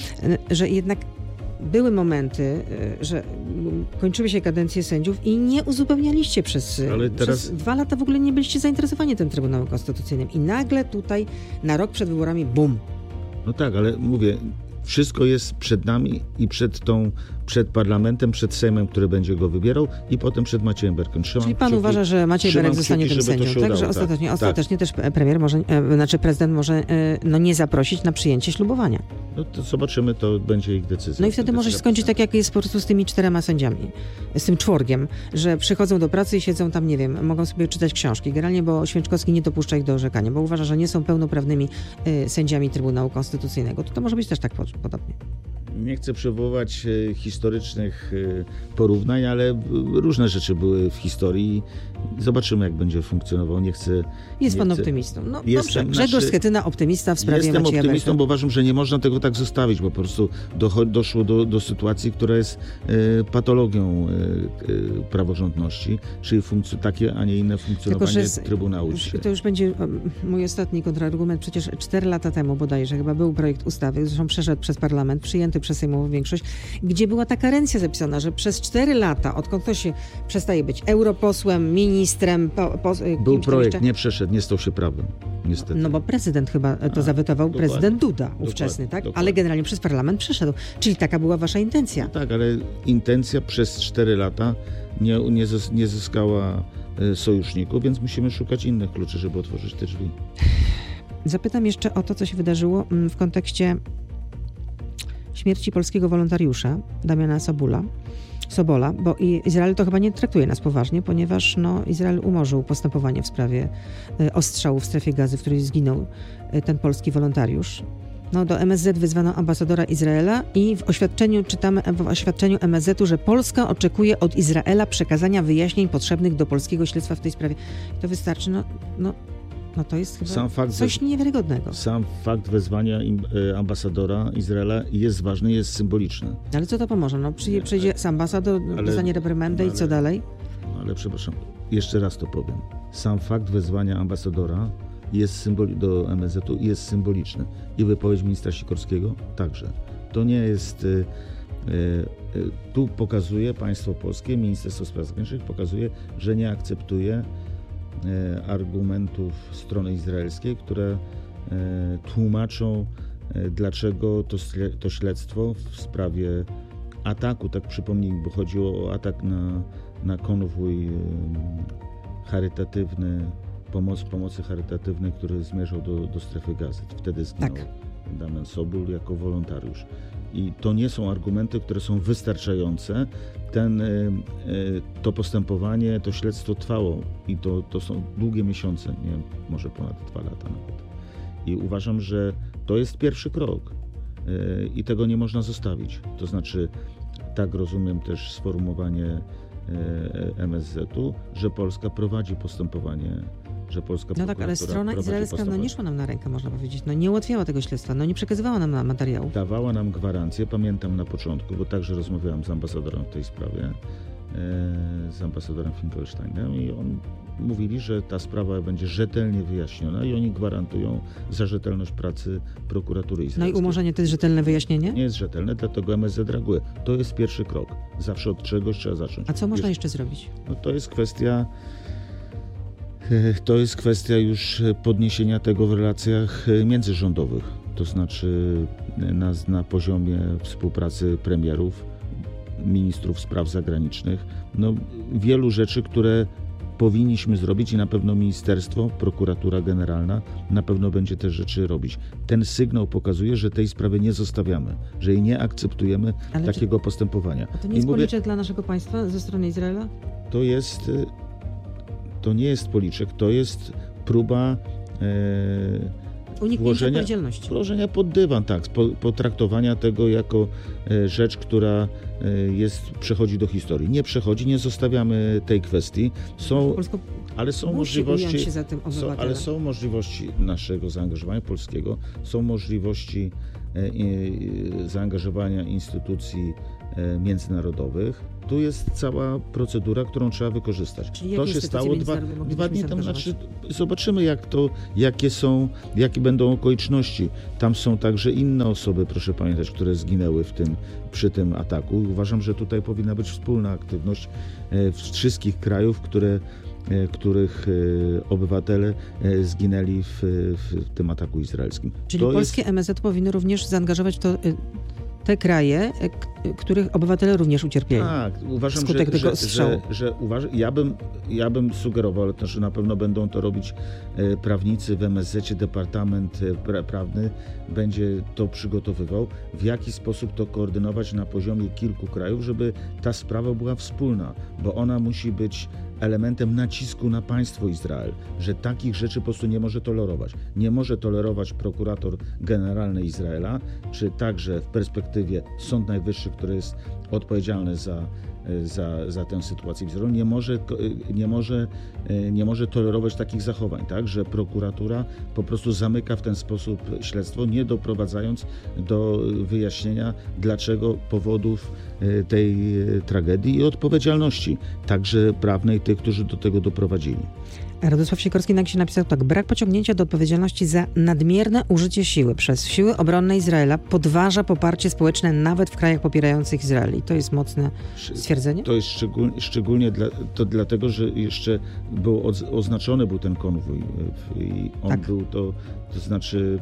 A: że jednak były momenty, że kończyły się kadencje sędziów i nie uzupełnialiście przez,
B: Ale teraz...
A: przez dwa lata w ogóle nie byliście zainteresowani tym Trybunałem Konstytucyjnym. I nagle tutaj na rok przed wyborami bum.
B: No tak, ale mówię, wszystko jest przed nami i przed tą, przed parlamentem, przed Sejmem, który będzie go wybierał i potem przed Maciejem Berkiem. Trzymam
A: Czyli pan
B: kciuki,
A: uważa, że Maciej Berek
B: kciuki,
A: zostanie tym
B: żeby to
A: sędzią,
B: się
A: tak?
B: udało,
A: Że ostatecznie,
B: tak,
A: ostatecznie też premier może, e, znaczy prezydent może e, no, nie zaprosić na przyjęcie ślubowania.
B: No to zobaczymy, to będzie ich decyzja.
A: No i wtedy może się skończyć tak, jak jest po prostu z tymi czterema sędziami, z tym czworgiem, że przychodzą do pracy i siedzą tam, nie wiem, mogą sobie czytać książki. Generalnie, bo Święczkowski nie dopuszcza ich do orzekania, bo uważa, że nie są pełnoprawnymi y, sędziami Trybunału Konstytucyjnego. To, to może być też tak podobnie.
B: Nie chcę przywoływać e, historycznych e, porównań, ale różne rzeczy były w historii. Zobaczymy, jak będzie funkcjonował. Nie chcę...
A: Jest
B: nie
A: pan
B: chcę...
A: optymistą. No
B: Jestem,
A: dobrze, Grzegorz
B: znaczy,
A: Schetyna, optymista w sprawie
B: Jestem
A: Macieja
B: optymistą,
A: Berka.
B: bo uważam, że nie można tego tak zostawić, bo po prostu do, doszło do, do sytuacji, która jest e, patologią e, e, praworządności, czyli funkcje, takie, a nie inne funkcjonowanie
A: Tylko, że
B: Trybunału
A: już,
B: dzisiaj.
A: to już będzie um, mój ostatni kontrargument. Przecież cztery lata temu bodajże chyba był projekt ustawy, zresztą przeszedł przez parlament, przyjęty przez sejmową większość, gdzie była ta karencja zapisana, że przez cztery lata, odkąd ktoś się przestaje być europosłem, ministrem, po, po,
B: Był projekt, nie przeszedł, nie stał się prawem, niestety.
A: No bo prezydent chyba to
B: A,
A: zawetował,
B: dokładnie.
A: prezydent Duda ówczesny,
B: Dokładnie,
A: tak?
B: dokładnie.
A: Ale generalnie przez parlament przeszedł. Czyli taka była wasza intencja.
B: No tak, ale intencja przez cztery lata nie, nie, zys- nie zyskała e, sojuszników, więc musimy szukać innych kluczy, żeby otworzyć te drzwi.
A: Zapytam jeszcze o to, co się wydarzyło mm, w kontekście śmierci polskiego wolontariusza Damiana Sobula, Sobola, bo i Izrael to chyba nie traktuje nas poważnie, ponieważ no, Izrael umorzył postępowanie w sprawie y, ostrzału w strefie Gazy, w której zginął y, ten polski wolontariusz. No, do M S Z wyzwano ambasadora Izraela i w oświadczeniu czytamy w oświadczeniu M S Z-u, że Polska oczekuje od Izraela przekazania wyjaśnień potrzebnych do polskiego śledztwa w tej sprawie. To wystarczy, no, no, no to jest chyba
B: Sam fakt,
A: coś niewiarygodnego.
B: Sam fakt wezwania im, e, ambasadora Izraela jest ważny, jest symboliczny.
A: Ale co to pomoże? No, przyjdzie,
B: Nie,
A: przyjdzie sam ambasador,
B: ale-
A: dostanie reprymendę
B: no,
A: i
B: ale-
A: co dalej?
B: No, ale przepraszam, jeszcze raz to powiem. Sam fakt wezwania ambasadora jest symboli- do M S Z-u jest symboliczny. I wypowiedź ministra Sikorskiego także. To nie jest... E, e, tu pokazuje państwo polskie, Ministerstwo Spraw Zagranicznych pokazuje, że nie akceptuje e, argumentów strony izraelskiej, które e, tłumaczą, e, dlaczego to, sle- to śledztwo w sprawie ataku, tak przypomnijmy, bo chodziło o atak na, na konwój e, charytatywny, pomoc, pomocy charytatywnej, który zmierzał do, do strefy Gazy. Wtedy zginął
A: Tak.
B: Damian Sobul jako wolontariusz. I to nie są argumenty, które są wystarczające. Ten, e, e, to postępowanie, to śledztwo trwało i to, to są długie miesiące, nie, może ponad dwa lata nawet. I uważam, że to jest pierwszy krok e, i tego nie można zostawić. To znaczy, tak rozumiem też sformułowanie e, M S Z-u, że Polska prowadzi postępowanie, że Polska
A: No tak, ale
B: prokuratura
A: strona
B: prowadzi
A: izraelska no,
B: postępowanie.
A: nie szła nam na rękę, można powiedzieć. No nie ułatwiała tego śledztwa, no nie przekazywała nam na materiałów.
B: Dawała nam gwarancję, pamiętam na początku, bo także rozmawiałem z ambasadorem w tej sprawie, e, z ambasadorem Finkelsteinem i on mówili, że ta sprawa będzie rzetelnie wyjaśniona i oni gwarantują za rzetelność pracy prokuratury
A: No i
B: izraelskiej.
A: umorzenie to jest rzetelne wyjaśnienie?
B: Nie jest rzetelne, dlatego M S Z reaguje. To jest pierwszy krok. Zawsze od czegoś trzeba zacząć.
A: A co można
B: Wiesz,
A: jeszcze zrobić?
B: no to jest kwestia To jest kwestia już podniesienia tego w relacjach międzyrządowych, to znaczy na, na poziomie współpracy premierów, ministrów spraw zagranicznych. No, wielu rzeczy, które powinniśmy zrobić i na pewno ministerstwo, prokuratura generalna na pewno będzie te rzeczy robić. Ten sygnał pokazuje, że tej sprawy nie zostawiamy, że jej nie akceptujemy
A: Ale
B: takiego postępowania.
A: A to nie
B: I
A: jest
B: mówię,
A: policzek dla naszego państwa ze strony Izraela?
B: to jest, to nie jest policzek, to jest próba
A: Uniknięcia
B: włożenia,
A: odpowiedzialności.
B: włożenia pod dywan, tak, potraktowania tego jako rzecz, która jest, przechodzi do historii. Nie przechodzi, nie zostawiamy tej kwestii. Są,
A: Polsko
B: ale są
A: musi
B: możliwości,
A: ująć się za tym
B: są, ale są możliwości naszego zaangażowania polskiego, są możliwości e, e, zaangażowania instytucji e, międzynarodowych. Tu jest cała procedura, którą trzeba wykorzystać.
A: Czyli
B: to się stało dwa, dwa dni temu. Znaczy, zobaczymy, jak to, jakie są, jakie będą okoliczności. Tam są także inne osoby, proszę pamiętać, które zginęły w tym, przy tym ataku. Uważam, że tutaj powinna być wspólna aktywność e, wszystkich krajów, które których obywatele zginęli w, w tym ataku izraelskim.
A: Czyli
B: to
A: polskie
B: jest...
A: M S Z powinny również zaangażować w to te kraje, których obywatele również ucierpieli.
B: Tak, uważam,
A: skutek
B: że,
A: tego
B: że,
A: strzału.
B: że, że uważam, ja, bym, ja bym sugerował, ale też na pewno będą to robić prawnicy w M S Z-cie, Departament Prawny będzie to przygotowywał, w jaki sposób to koordynować na poziomie kilku krajów, żeby ta sprawa była wspólna, bo ona musi być elementem nacisku na państwo Izrael, że takich rzeczy po prostu nie może tolerować. Nie może tolerować prokurator generalny Izraela, czy także w perspektywie Sąd Najwyższy, który jest odpowiedzialny za, za, za tę sytuację w Izraelu, nie może, nie, może, nie może tolerować takich zachowań, tak, że prokuratura po prostu zamyka w ten sposób śledztwo, nie doprowadzając do wyjaśnienia, dlaczego powodów tej tragedii i odpowiedzialności, także prawnej tych, którzy do tego doprowadzili.
A: Radosław Sikorski na napisał tak: brak pociągnięcia do odpowiedzialności za nadmierne użycie siły przez siły obronne Izraela podważa poparcie społeczne nawet w krajach popierających Izrael. I to jest mocne stwierdzenie?
B: To jest szczególnie, szczególnie dla, to dlatego, że jeszcze był oznaczony był ten konwój i on
A: tak.
B: był to, to znaczy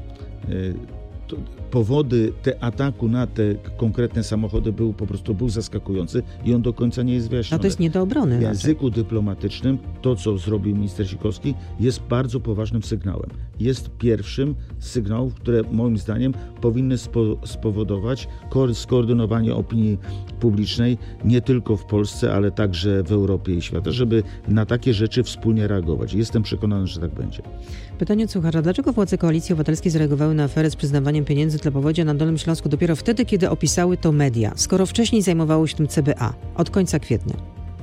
B: to, powody te ataku na te konkretne samochody był po prostu był zaskakujący i on do końca nie jest wyjaśniony.
A: No to jest nie do obrony.
B: W języku raczej. dyplomatycznym to, co zrobił minister Sikorski, jest bardzo poważnym sygnałem. Jest pierwszym z sygnałów, które moim zdaniem powinny spo, spowodować ko- skoordynowanie opinii publicznej nie tylko w Polsce, ale także w Europie i świata, żeby na takie rzeczy wspólnie reagować. Jestem przekonany, że tak będzie.
A: Pytanie od słuchacza: dlaczego władze Koalicji Obywatelskiej zareagowały na aferę z przyznawaniem pieniędzy dla powodzia na Dolnym Śląsku dopiero wtedy, kiedy opisały to media, skoro wcześniej zajmowało się tym C B A od końca kwietnia?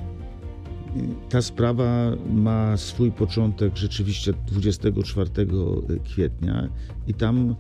B: Ta sprawa ma swój początek rzeczywiście dwudziestego czwartego kwietnia i tam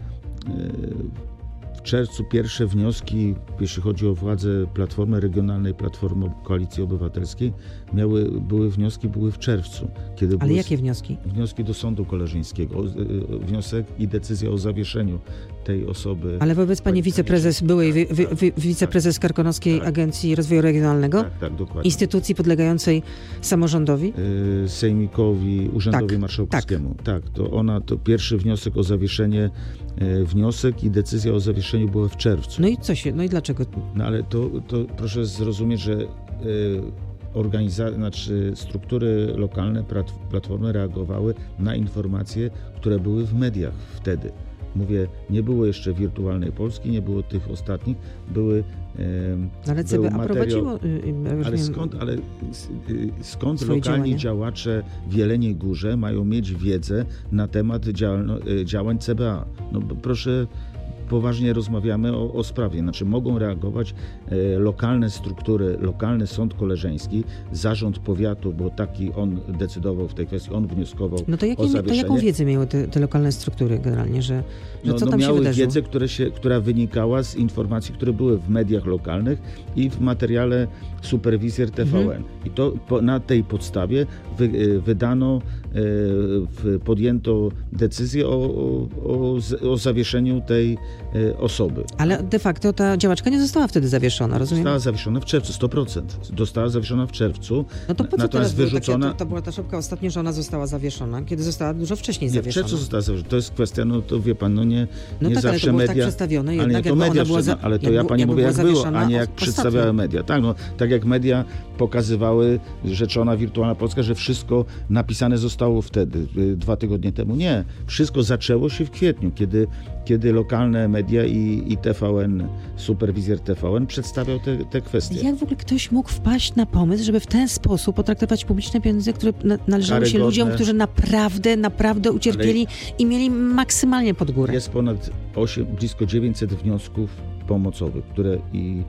B: w czerwcu pierwsze wnioski, jeśli chodzi o władzę Platformy Regionalnej, Platformy Koalicji Obywatelskiej, miały, były wnioski były w czerwcu. Kiedy
A: Ale
B: były
A: jakie wnioski?
B: Wnioski do Sądu Koleżyńskiego. Wniosek i decyzja o zawieszeniu tej osoby.
A: Ale wobec pani wiceprezes, byłej wi, wi, wi, wiceprezes Karkonoskiej tak. Agencji Rozwoju Regionalnego?
B: Tak, tak, dokładnie.
A: Instytucji podlegającej samorządowi?
B: Yy, Sejmikowi, Urzędowi tak, Marszałkowskiemu. Tak. tak, to ona, to pierwszy wniosek o zawieszenie, yy, wniosek i decyzja o zawieszeniu była w czerwcu.
A: No i co się, no i dlaczego?
B: No ale to, to proszę zrozumieć, że yy, Organiza- znaczy struktury lokalne Platformy reagowały na informacje, które były w mediach wtedy. Mówię, nie było jeszcze wirtualnej Polski, nie było tych ostatnich, były
A: e, Ale C B A materiał, prowadziło...
B: Y, ale skąd, ale y, skąd lokalni
A: działania?
B: działacze w Jeleniej Górze mają mieć wiedzę na temat działań, działań C B A? No proszę... Poważnie rozmawiamy o, o sprawie. Znaczy mogą reagować e, lokalne struktury, lokalny sąd koleżeński, zarząd powiatu, bo taki on decydował w tej kwestii, on wnioskował
A: no to jakie,
B: o zawieszenie.
A: To jaką wiedzę miały te, te lokalne struktury generalnie, że, że
B: no,
A: co
B: no
A: tam się
B: miały
A: wydarzyło?
B: wiedzę, które się, która wynikała z informacji, które były w mediach lokalnych i w materiale Superwizjer T V N. Mhm. I to po, na tej podstawie wy, wydano, e, podjęto decyzję o, o, o, o zawieszeniu tej osoby.
A: Ale de facto ta działaczka nie została wtedy zawieszona, rozumiem?
B: Została zawieszona w czerwcu, sto procent. Została zawieszona w czerwcu.
A: No to po co
B: natomiast
A: teraz
B: wyrzucona...
A: takie, to, to była ta szopka ostatnio, że ona została zawieszona, kiedy została dużo wcześniej
B: nie,
A: zawieszona.
B: w czerwcu została zawieszona. To jest kwestia, no to wie pan, no nie,
A: no
B: nie
A: tak,
B: zawsze
A: ale to było
B: media...
A: tak przedstawione, jednak
B: ale nie, to media,
A: była za...
B: ale to
A: jak
B: ja pani mówię, jak było, a nie jak
A: ostatnio.
B: przedstawiały media. Tak, no, tak jak media pokazywały Rzeczona Wirtualna Polska, że wszystko napisane zostało wtedy, dwa tygodnie temu. Nie. Wszystko zaczęło się w kwietniu, kiedy, kiedy lokalne media i, i T V N, superwizjer T V N przedstawiał te, te kwestie.
A: Jak w ogóle ktoś mógł wpaść na pomysł, żeby w ten sposób potraktować publiczne pieniądze, które na, należały się
B: Karygodne.
A: ludziom, którzy naprawdę, naprawdę ucierpieli Ale i mieli maksymalnie pod górę?
B: Jest ponad osiem, blisko dziewięćset wniosków pomocowych, które i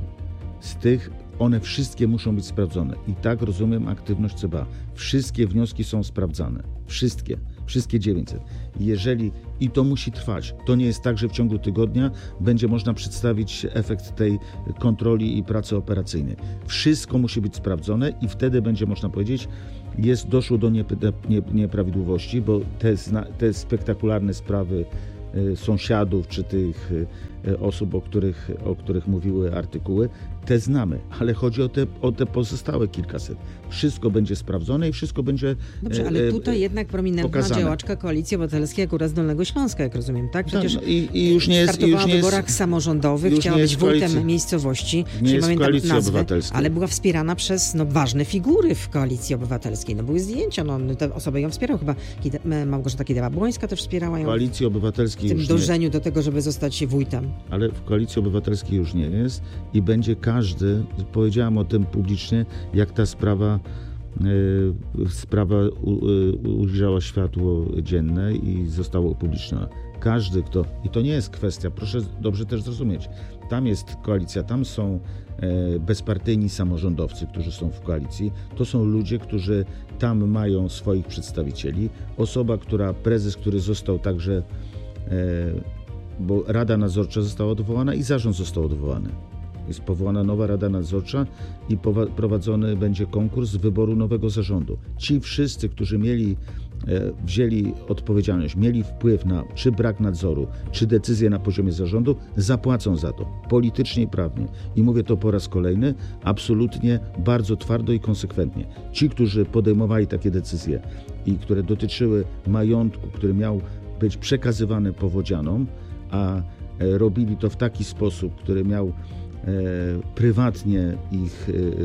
B: z tych one wszystkie muszą być sprawdzone. I tak rozumiem aktywność C B A. Wszystkie wnioski są sprawdzane. Wszystkie. Wszystkie dziewięćset. Jeżeli, i to musi trwać, to nie jest tak, że w ciągu tygodnia będzie można przedstawić efekt tej kontroli i pracy operacyjnej. Wszystko musi być sprawdzone i wtedy będzie można powiedzieć, jest, doszło do nieprawidłowości, bo te, te spektakularne sprawy sąsiadów czy tych osób, o których, o których mówiły artykuły, te znamy, ale chodzi o te, o te pozostałe kilkaset. Wszystko będzie sprawdzone i wszystko będzie
A: Dobrze, ale tutaj e, jednak prominentna
B: pokazane. Działaczka
A: Koalicji Obywatelskiej akurat z Dolnego Śląska, jak rozumiem, tak? Przecież
B: no, no, i, i już nie jest,
A: startowała
B: już nie
A: w wyborach
B: jest,
A: samorządowych, chciała być wójtem miejscowości,
B: nie jest w Koalicji
A: nazwy,
B: Obywatelskiej.
A: Ale była wspierana przez no, ważne figury w Koalicji Obywatelskiej. No, były zdjęcia, no, te osoby ją wspierały. Chyba Małgorzata Kidawa-Błońska też wspierała ją.
B: W Koalicji Obywatelskiej
A: w tym
B: już
A: dążeniu
B: nie.
A: do tego, żeby zostać wójtem. Ale
B: w Koalicji Obywatelskiej już nie jest i będzie każdy, powiedziałem o tym publicznie, jak ta sprawa y, sprawa u, y, ujrzała światło dzienne i została upubliczniona. Każdy, kto, i to nie jest kwestia, proszę dobrze też zrozumieć, tam jest koalicja, tam są e, bezpartyjni samorządowcy, którzy są w koalicji, to są ludzie, którzy tam mają swoich przedstawicieli, osoba, która, prezes, który został także, e, bo Rada Nadzorcza została odwołana i zarząd został odwołany. Jest powołana nowa Rada Nadzorcza i prowadzony będzie konkurs wyboru nowego zarządu. Ci wszyscy, którzy mieli, e, wzięli odpowiedzialność, mieli wpływ na czy brak nadzoru, czy decyzje na poziomie zarządu, zapłacą za to politycznie i prawnie. I mówię to po raz kolejny, absolutnie bardzo twardo i konsekwentnie. Ci, którzy podejmowali takie decyzje i które dotyczyły majątku, który miał być przekazywany powodzianom, a robili to w taki sposób, który miał e, prywatnie ich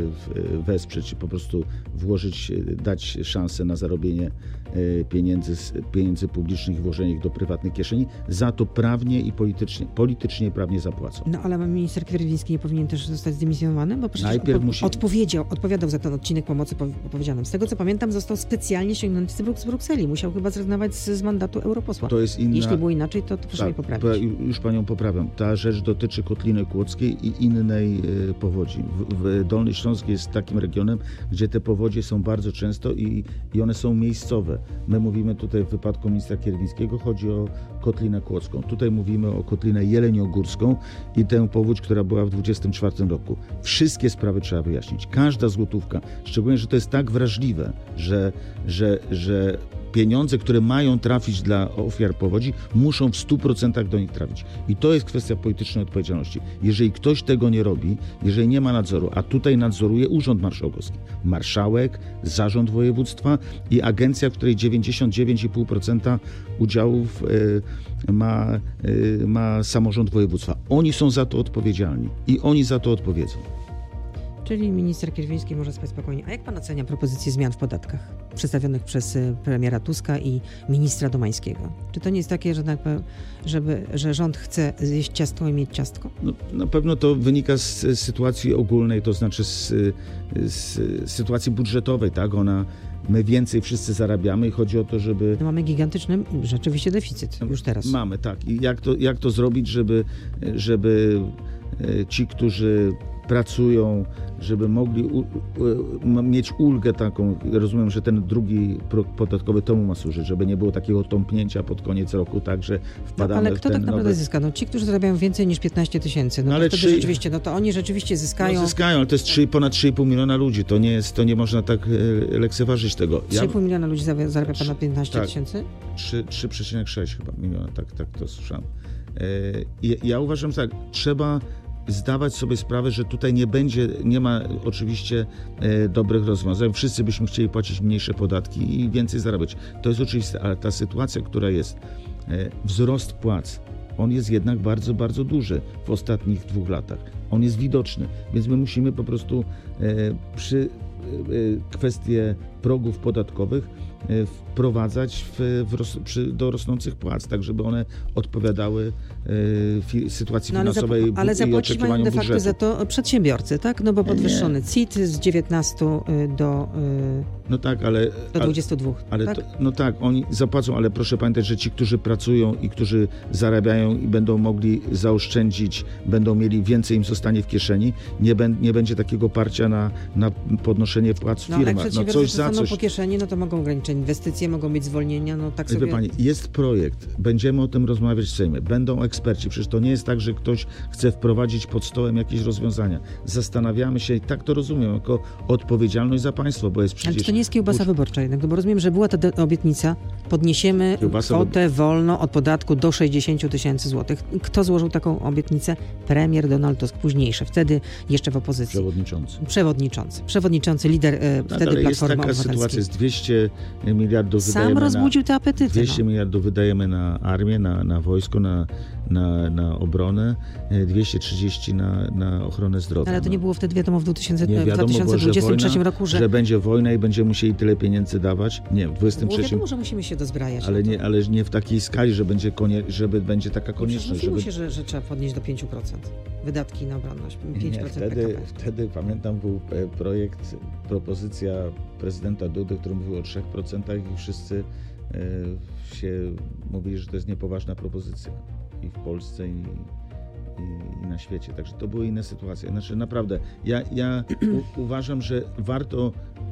B: e, wesprzeć, po prostu włożyć, dać szansę na zarobienie e, pieniędzy, pieniędzy publicznych i włożenie ich do prywatnych kieszeni, za to prawnie i politycznie, politycznie i prawnie zapłacą.
A: No ale minister Kierwiński nie powinien też zostać zdymisjonowany, bo przecież
B: Najpierw
A: odpo-
B: musi...
A: odpowiedział, odpowiadał za ten odcinek pomocy opowiedzianym. Z tego co pamiętam, został specjalnie ściągnięty z, Bruk- z Brukseli. Musiał chyba zrezygnować z, z mandatu europosła.
B: To jest inna...
A: Jeśli było inaczej, to, to proszę
B: tak,
A: mnie poprawić.
B: Już panią poprawiam. Ta rzecz dotyczy Kotliny Kłodzkiej i innej y, powodzi. W, w Dolny Śląsk jest takim regionem, gdzie te powodzie są bardzo często i, i one są miejscowe. My mówimy tutaj w wypadku ministra Kierwińskiego, chodzi o Kotlinę Kłodzką. Tutaj mówimy o Kotlinę Jeleniogórską i tę powódź, która była w dwudziestym czwartym roku. Wszystkie sprawy trzeba wyjaśnić. Każda złotówka, szczególnie, że to jest tak wrażliwe, że, że, że pieniądze, które mają trafić dla ofiar powodzi, muszą w stu procentach do nich trafić. I to jest kwestia politycznej odpowiedzialności. Jeżeli ktoś tego nie robi, jeżeli nie ma nadzoru, a tutaj nadzoruje Urząd Marszałkowski, marszałek, zarząd województwa i agencja, w której dziewięćdziesiąt dziewięć i pół procent udziałów y, ma, y, ma samorząd województwa. Oni są za to odpowiedzialni i oni za to odpowiedzą.
A: Czyli minister Kierwiński może spać spokojnie. A jak pan ocenia propozycje zmian w podatkach przedstawionych przez premiera Tuska i ministra Domańskiego? Czy to nie jest takie, że, żeby, że rząd chce zjeść ciastko i mieć ciastko?
B: No, na pewno to wynika z sytuacji ogólnej, to znaczy z, z sytuacji budżetowej, tak? Ona, my więcej wszyscy zarabiamy i chodzi o to, żeby...
A: No mamy gigantyczny rzeczywiście deficyt już teraz.
B: Mamy, tak. I jak to, jak to zrobić, żeby, żeby ci, którzy pracują, żeby mogli u, u, mieć ulgę taką, rozumiem, że ten drugi próg podatkowy temu ma służyć, żeby nie było takiego tąpnięcia pod koniec roku, tak, że wpadamy
A: no, ale kto
B: w ten
A: tak naprawdę
B: nowy...
A: zyska? No ci, którzy zarabiają więcej niż piętnaście tysięcy, no, no ale to wtedy trzy... rzeczywiście, no to oni rzeczywiście zyskają...
B: No zyskają, ale to jest trzy, ponad trzy i pół miliona ludzi, to nie jest, to nie można tak e, lekceważyć tego.
A: trzy i pół miliona ludzi zarabia ponad piętnaście tysięcy?
B: Tak, trzy przecinek sześć chyba miliona, tak, tak to słyszałem. E, ja, ja uważam, że tak, trzeba zdawać sobie sprawę, że tutaj nie będzie, nie ma oczywiście e, dobrych rozwiązań. Wszyscy byśmy chcieli płacić mniejsze podatki i więcej zarabiać. To jest oczywiste, ale ta sytuacja, która jest, e, wzrost płac on jest jednak bardzo, bardzo duży w ostatnich dwóch latach. On jest widoczny, więc my musimy po prostu e, przy e, kwestie progów podatkowych e, wprowadzać w, w ros, przy, do rosnących płac, tak żeby one odpowiadały e, fi, sytuacji
A: no, ale
B: finansowej
A: zap- ale
B: i
A: zapłacić mają
B: oczekiwaniom
A: de facto
B: budżetu.
A: za to przedsiębiorcy, tak? No bo podwyższony C I T z dziewiętnastu do,
B: no tak, ale,
A: do dwudziestu dwóch.
B: Ale
A: tak?
B: To, no tak, oni zapłacą, ale proszę pamiętać, że ci, którzy pracują i którzy zarabiają i będą mogli zaoszczędzić, będą mieli więcej, im zostanie w kieszeni, nie, ben, nie będzie takiego parcia na, na podnoszenie płac w
A: no, ale
B: firmach.
A: jak
B: No coś za
A: zostaną
B: coś.
A: po kieszeni, no to mogą ograniczyć inwestycje, mogą mieć zwolnienia, no tak sobie...
B: Wie pani, jest projekt, będziemy o tym rozmawiać w Sejmie, będą eksperci, przecież to nie jest tak, że ktoś chce wprowadzić pod stołem jakieś rozwiązania. Zastanawiamy się i tak to rozumiem, jako odpowiedzialność za państwo, bo jest przecież...
A: Ale czy to nie jest kiełbasa
B: budż-
A: wyborcza jednak? No bo rozumiem, że była ta de- obietnica, podniesiemy
B: Kiełbasa
A: kwotę wolną od podatku do sześćdziesiąt tysięcy złotych. Kto złożył taką obietnicę? Premier Donald Tusk, późniejszy, wtedy jeszcze w opozycji.
B: Przewodniczący.
A: Przewodniczący. Przewodniczący, lider e,
B: Tak,
A: wtedy
B: ale jest
A: Platformy
B: taka
A: Obywatelskiej.
B: sytuacja, jest dwieście miliardów
A: Sam
B: wydajemy
A: rozbudził
B: na,
A: te apetyty.
B: dwieście
A: no.
B: miliardów wydajemy na armię, na, na wojsko, na, na, na obronę, dwieście trzydzieści na, na ochronę zdrowia.
A: Ale to
B: no.
A: nie było wtedy wiadomo w, dwutysięcznym,
B: Nie
A: w
B: wiadomo
A: dwa tysiące dwudziestym trzecim
B: było, że
A: roku, że,
B: że będzie wojna i będziemy musieli tyle pieniędzy dawać. Nie, w dwudziestym
A: było
B: trzecim
A: wiadomo, że musimy się dozbrajać.
B: ale
A: no to-
B: nie, ale nie w takiej skali, że będzie, konie, żeby będzie taka
A: Przecież
B: konieczność.
A: mówiło
B: Żeby...
A: się, że, że trzeba podnieść do pięciu procent wydatki na obronność. pięć
B: Nie,
A: procent
B: wtedy,
A: P K B.
B: wtedy pamiętam był e, projekt, propozycja prezydenta Dudy, który mówił o trzech procentach i wszyscy e, się mówili, że to jest niepoważna propozycja i w Polsce i, i, i na świecie. Także to były inne sytuacje. Znaczy naprawdę, ja, ja u, uważam, że warto.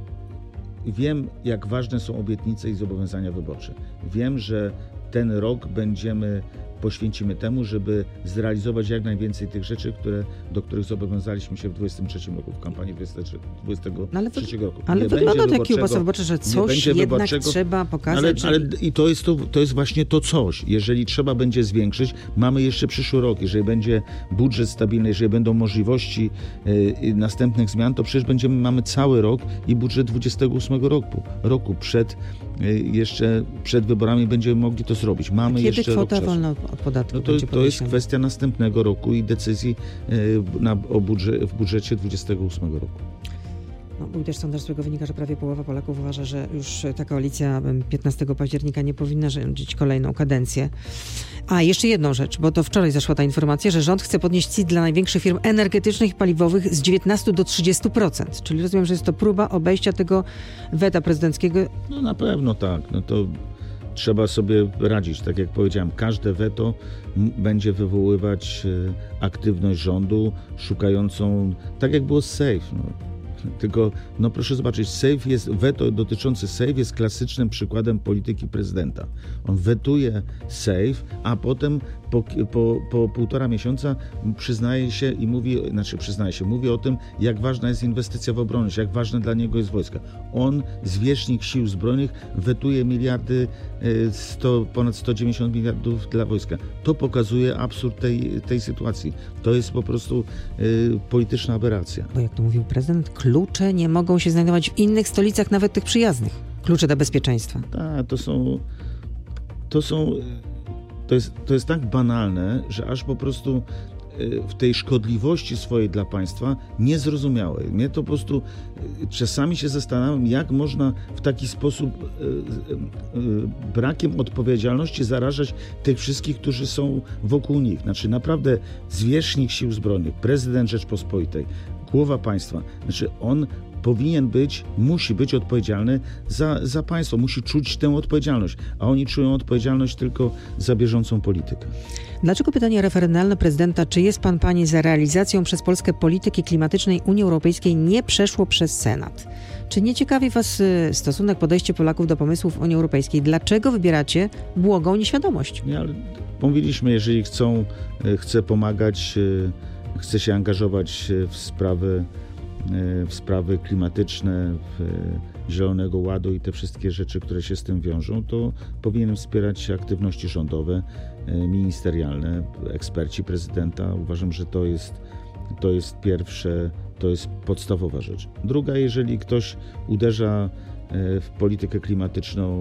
B: Wiem, jak ważne są obietnice i zobowiązania wyborcze. Wiem, że ten rok będziemy, poświęcimy temu, żeby zrealizować jak najwięcej tych rzeczy, które, do których zobowiązaliśmy się w dwudziestym trzecim roku, w kampanii dwudziestego
A: No ale, wy,
B: trzeciego roku.
A: ale
B: Nie
A: wygląda
B: będzie
A: to jak kiełbasa
B: wyborczego-
A: wyborcza, że
B: nie
A: coś
B: będzie
A: jednak
B: wyborczego,
A: trzeba pokazać.
B: Ale,
A: że...
B: ale i to jest, to, to jest właśnie to coś. Jeżeli trzeba będzie zwiększyć, mamy jeszcze przyszły rok. Jeżeli będzie budżet stabilny, jeżeli będą możliwości y, następnych zmian, to przecież będziemy, mamy cały rok i budżet dwudziestego ósmego roku. roku przed, y, jeszcze przed wyborami będziemy mogli to zrobić. Mamy
A: Kiedy
B: jeszcze rok
A: kwota
B: czasu.
A: wolna od podatku
B: No to,
A: będzie
B: to jest
A: podniesiona?
B: kwestia następnego roku i decyzji y, na, o budżet, w budżecie dwudziestego ósmego roku.
A: No, był też sondaż, z którego wynika, że prawie połowa Polaków uważa, że już ta koalicja piętnastego października nie powinna rządzić kolejną kadencję. A, jeszcze jedną rzecz, bo to wczoraj zaszła ta informacja, że rząd chce podnieść C I T dla największych firm energetycznych i paliwowych z dziewiętnastu do trzydziestu procent. Czyli rozumiem, że jest to próba obejścia tego weta prezydenckiego.
B: No na pewno tak. No to trzeba sobie radzić. Tak jak powiedziałem, każde weto m- będzie wywoływać e, aktywność rządu szukającą, tak jak było z SAFE. No. Tylko, no proszę zobaczyć, SAFE jest, weto dotyczące SAFE jest klasycznym przykładem polityki prezydenta. On wetuje SAFE, a potem po, po, po półtora miesiąca przyznaje się i mówi, znaczy przyznaje się, mówi o tym, jak ważna jest inwestycja w obronność, jak ważne dla niego jest wojska. On, zwierzchnik sił zbrojnych, wetuje miliardy, sto, ponad sto dziewięćdziesiąt miliardów dla wojska. To pokazuje absurd tej, tej sytuacji. To jest po prostu y, polityczna aberracja.
A: Bo jak to mówił prezydent, klucze nie mogą się znajdować w innych stolicach, nawet tych przyjaznych. Klucze do bezpieczeństwa.
B: Tak, to są, to są, to jest, to jest tak banalne, że aż po prostu w tej szkodliwości swojej dla państwa niezrozumiałe. Mnie to po prostu czasami się zastanawiam, jak można w taki sposób brakiem odpowiedzialności zarażać tych wszystkich, którzy są wokół nich. Znaczy naprawdę zwierzchnik sił zbrojnych, prezydent Rzeczpospolitej, głowa państwa, znaczy on powinien być, musi być odpowiedzialny za, za państwo, musi czuć tę odpowiedzialność, a oni czują odpowiedzialność tylko za bieżącą politykę.
A: Dlaczego pytanie referendalne prezydenta, czy jest pan, pani za realizacją przez Polskę polityki klimatycznej Unii Europejskiej, nie przeszło przez Senat? Czy nie ciekawi was stosunek, podejście Polaków do pomysłów Unii Europejskiej? Dlaczego wybieracie błogą nieświadomość?
B: Nie, ale mówiliśmy, jeżeli chcą, chce pomagać, chce się angażować w sprawy w sprawy klimatyczne, w Zielonego Ładu i te wszystkie rzeczy, które się z tym wiążą, to powinien wspierać aktywności rządowe, ministerialne, eksperci prezydenta. Uważam, że to jest, to jest pierwsze, to jest podstawowa rzecz. Druga, jeżeli ktoś uderza w politykę klimatyczną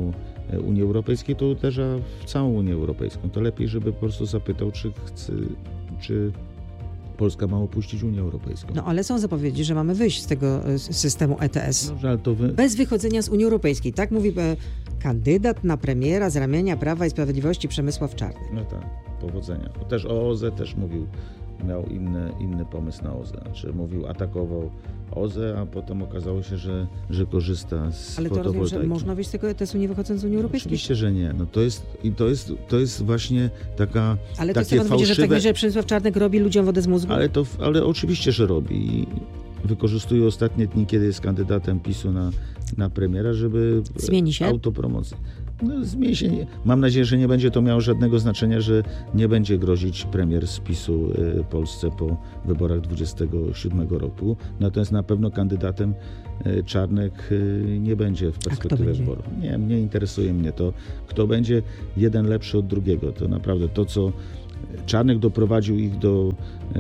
B: Unii Europejskiej, to uderza w całą Unię Europejską. To lepiej, żeby po prostu zapytał, czy chce, czy Polska ma opuścić Unię Europejską.
A: No ale są zapowiedzi, że mamy wyjść z tego y, systemu E T S.
B: Dobrze, ale to wy...
A: Bez wychodzenia z Unii Europejskiej. Tak mówi e, kandydat na premiera z ramienia Prawa i Sprawiedliwości Przemysław Czarny.
B: No tak, powodzenia. Bo też o O Z E też mówił, miał inny, inny pomysł na O Z E. Znaczy mówił, atakował O Z E, a potem okazało się, że, że korzysta z
A: Ale to rozumiem, że
B: fotowoltaiki.
A: można wyjść z tego E T S-u nie wychodząc z Unii Europejskiej?
B: Oczywiście, że nie. No to jest, i to jest, to jest właśnie taka
A: Ale to
B: takie
A: chce pan powiedzieć, że w takim
B: fałszywe...
A: razie Przemysław Czarnek robi ludziom wodę z mózgu?
B: Ale, to, ale oczywiście, że robi. I wykorzystuje ostatnie dni, kiedy jest kandydatem PiSu na, na premiera, żeby...
A: Zmieni się?
B: Autopromocję. No, zmieni się. Nie. Mam nadzieję, że nie będzie to miało żadnego znaczenia, że nie będzie grozić premier z PiSu y, Polsce po wyborach dwudziestego siódmego roku. Natomiast na pewno kandydatem y, Czarnek y, nie będzie w perspektywie wyborów. Nie, nie interesuje mnie to, kto będzie jeden lepszy od drugiego. To naprawdę to, co Czarnek doprowadził ich do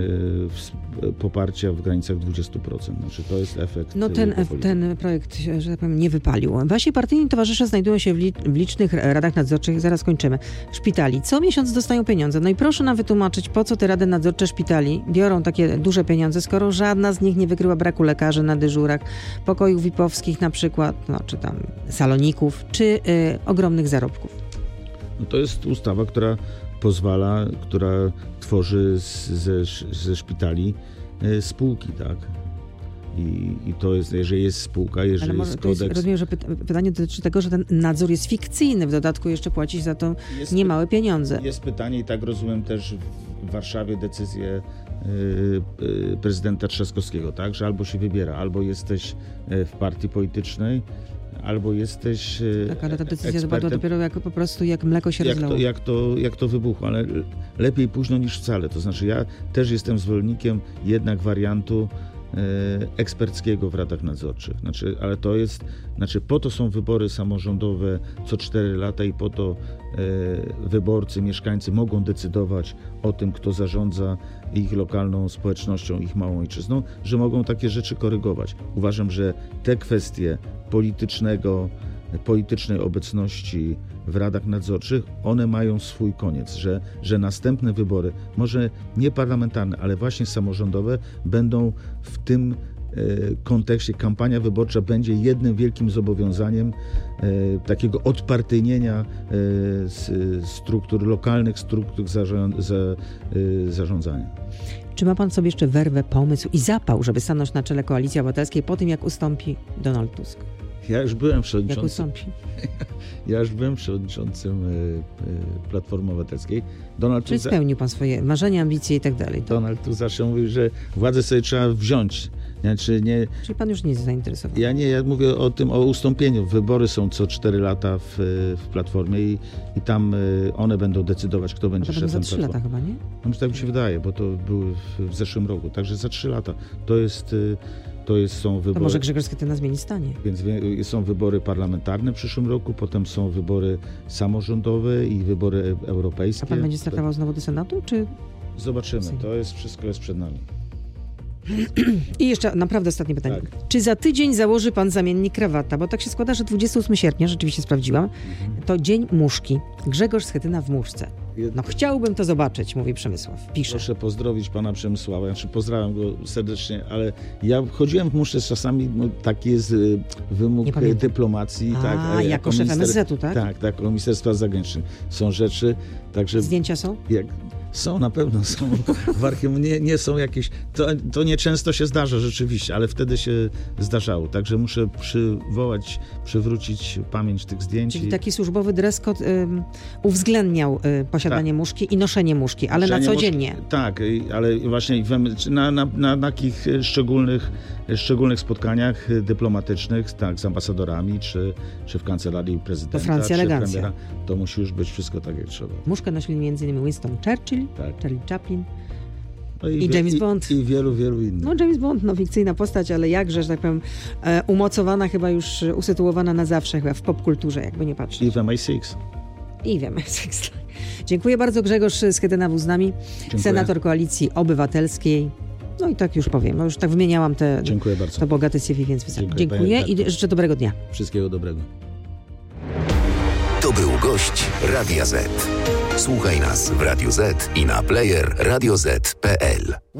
B: e, poparcia w granicach dwudziestu procent. Znaczy to jest efekt.
A: No ten, ten projekt, że tak powiem, nie wypalił. Wasi partyjni towarzysze znajdują się w, li, w licznych radach nadzorczych, zaraz kończymy, szpitali. Co miesiąc dostają pieniądze. No i proszę nam wytłumaczyć, po co te rady nadzorcze szpitali biorą takie duże pieniądze, skoro żadna z nich nie wykryła braku lekarzy na dyżurach, pokojów V I P-owskich na przykład, no, czy tam saloników, czy y, ogromnych zarobków.
B: No to jest ustawa, która pozwala, która tworzy z, ze, ze szpitali e, spółki, tak? I, I to jest, jeżeli jest spółka, jeżeli
A: Ale może
B: jest
A: to jest,
B: kodeks...
A: rozumiem, że pyta, pytanie dotyczy tego, że ten nadzór jest fikcyjny, w dodatku jeszcze płacić za to
B: jest,
A: niemałe pieniądze.
B: Jest pytanie i tak rozumiem też w Warszawie decyzję y, y, prezydenta Trzaskowskiego, tak? Że albo się wybiera, albo jesteś w partii politycznej, albo jesteś
A: Tak, ale ta decyzja
B: ekspertem.
A: zapadła dopiero jak po prostu jak mleko się
B: jak
A: rozlało.
B: to, jak, to, jak to wybuchło, ale lepiej późno niż wcale. To znaczy ja też jestem zwolennikiem jednak wariantu e, eksperckiego w radach nadzorczych. Znaczy, ale to jest, znaczy po to są wybory samorządowe co cztery lata i po to e, wyborcy, mieszkańcy mogą decydować o tym, kto zarządza ich lokalną społecznością, ich małą ojczyzną, że mogą takie rzeczy korygować. Uważam, że te kwestie politycznego, politycznej obecności w radach nadzorczych, one mają swój koniec, że, że następne wybory, może nie parlamentarne, ale właśnie samorządowe, będą w tym e, kontekście, kampania wyborcza będzie jednym wielkim zobowiązaniem e, takiego odpartyjnienia e, z, struktur lokalnych, struktur zarząd, za, e, zarządzania.
A: Czy ma pan sobie jeszcze werwę, pomysł i zapał, żeby stanąć na czele Koalicji Obywatelskiej po tym, jak ustąpi Donald Tusk?
B: Ja już byłem
A: Jak
B: przewodniczącym.
A: ustąpi?
B: Ja już byłem przewodniczącym Platformy Obywatelskiej. Donald
A: Czyli
B: Tusk,
A: spełnił pan swoje marzenia, ambicje i tak dalej. To,
B: Donald Tusk zawsze mówił, że władzę sobie trzeba wziąć. Znaczy nie,
A: czyli pan już nie jest zainteresowany?
B: ja nie, ja mówię o tym, o ustąpieniu. Wybory są co cztery lata w, w Platformie i, i tam one będą decydować, kto będzie
A: to będą
B: szefem
A: za trzy
B: Platformy.
A: lata chyba, nie?
B: No, tak mi się wydaje, bo to były w, w zeszłym roku. Także za trzy lata. To jest, to jest są wybory.
A: To może Grzegorz Schetyna zmieni zdanie.
B: Więc są wybory parlamentarne w przyszłym roku, potem są wybory samorządowe i wybory europejskie.
A: A pan będzie startował znowu do Senatu, czy...
B: Zobaczymy. To jest wszystko jest przed nami.
A: I jeszcze naprawdę ostatnie pytanie.
B: Tak.
A: Czy za tydzień założy pan zamiennik krawata? Bo tak się składa, że dwudziestego ósmego sierpnia, rzeczywiście sprawdziłam,
B: Mhm.
A: to dzień muszki. Grzegorz Schetyna w muszce. No chciałbym to zobaczyć, mówi Przemysław. Pisze.
B: Proszę pozdrowić pana Przemysława. Znaczy pozdrawiam go serdecznie, ale ja chodziłem w muszce czasami, no, taki jest y, wymóg
A: Nie pamiętam.
B: dyplomacji.
A: A,
B: tak,
A: jako, jako szef M S Z-u, tak?
B: Tak, tak, jako minister spraw zagranicznych. Są rzeczy, także...
A: Zdjęcia są?
B: Jak, są, na pewno są w archiwum. Nie, nie są jakieś... To, to nieczęsto się zdarza rzeczywiście, ale wtedy się zdarzało. Także muszę przywołać, przywrócić pamięć tych zdjęć.
A: Czyli
B: i...
A: taki służbowy dress code um, uwzględniał y, posiadanie
B: Tak.
A: muszki i noszenie muszki, ale na co dzień nie.
B: Tak, ale właśnie na, na, na takich szczególnych, szczególnych spotkaniach dyplomatycznych, tak, z ambasadorami, czy, czy w kancelarii prezydenta,
A: To Francja
B: czy
A: elegancja.
B: premiera, to musi już być wszystko tak, jak trzeba.
A: Muszkę nosili między innymi Winston Churchill,
B: Tak.
A: Charlie Chaplin.
B: No
A: I James
B: i,
A: Bond.
B: I, I wielu, wielu innych.
A: No James Bond, no fikcyjna postać, ale jakże, że tak powiem, e, umocowana chyba już, e, usytuowana na zawsze chyba w popkulturze, jakby nie patrzeć.
B: I w M I sześć.
A: I wiemy. Dziękuję bardzo. Grzegorz Schetyna był z nami,
B: Dziękuję.
A: senator Koalicji Obywatelskiej. No i tak już powiem, no już tak wymieniałam te,
B: Dziękuję bardzo.
A: to bogate C V, więc wystarczy.
B: Dziękuję,
A: Dziękuję
B: panie
A: i życzę dobrego dnia.
B: Wszystkiego dobrego.
C: gość Radia Z. Słuchaj nas w Radio Z i na player radio z kropka p l.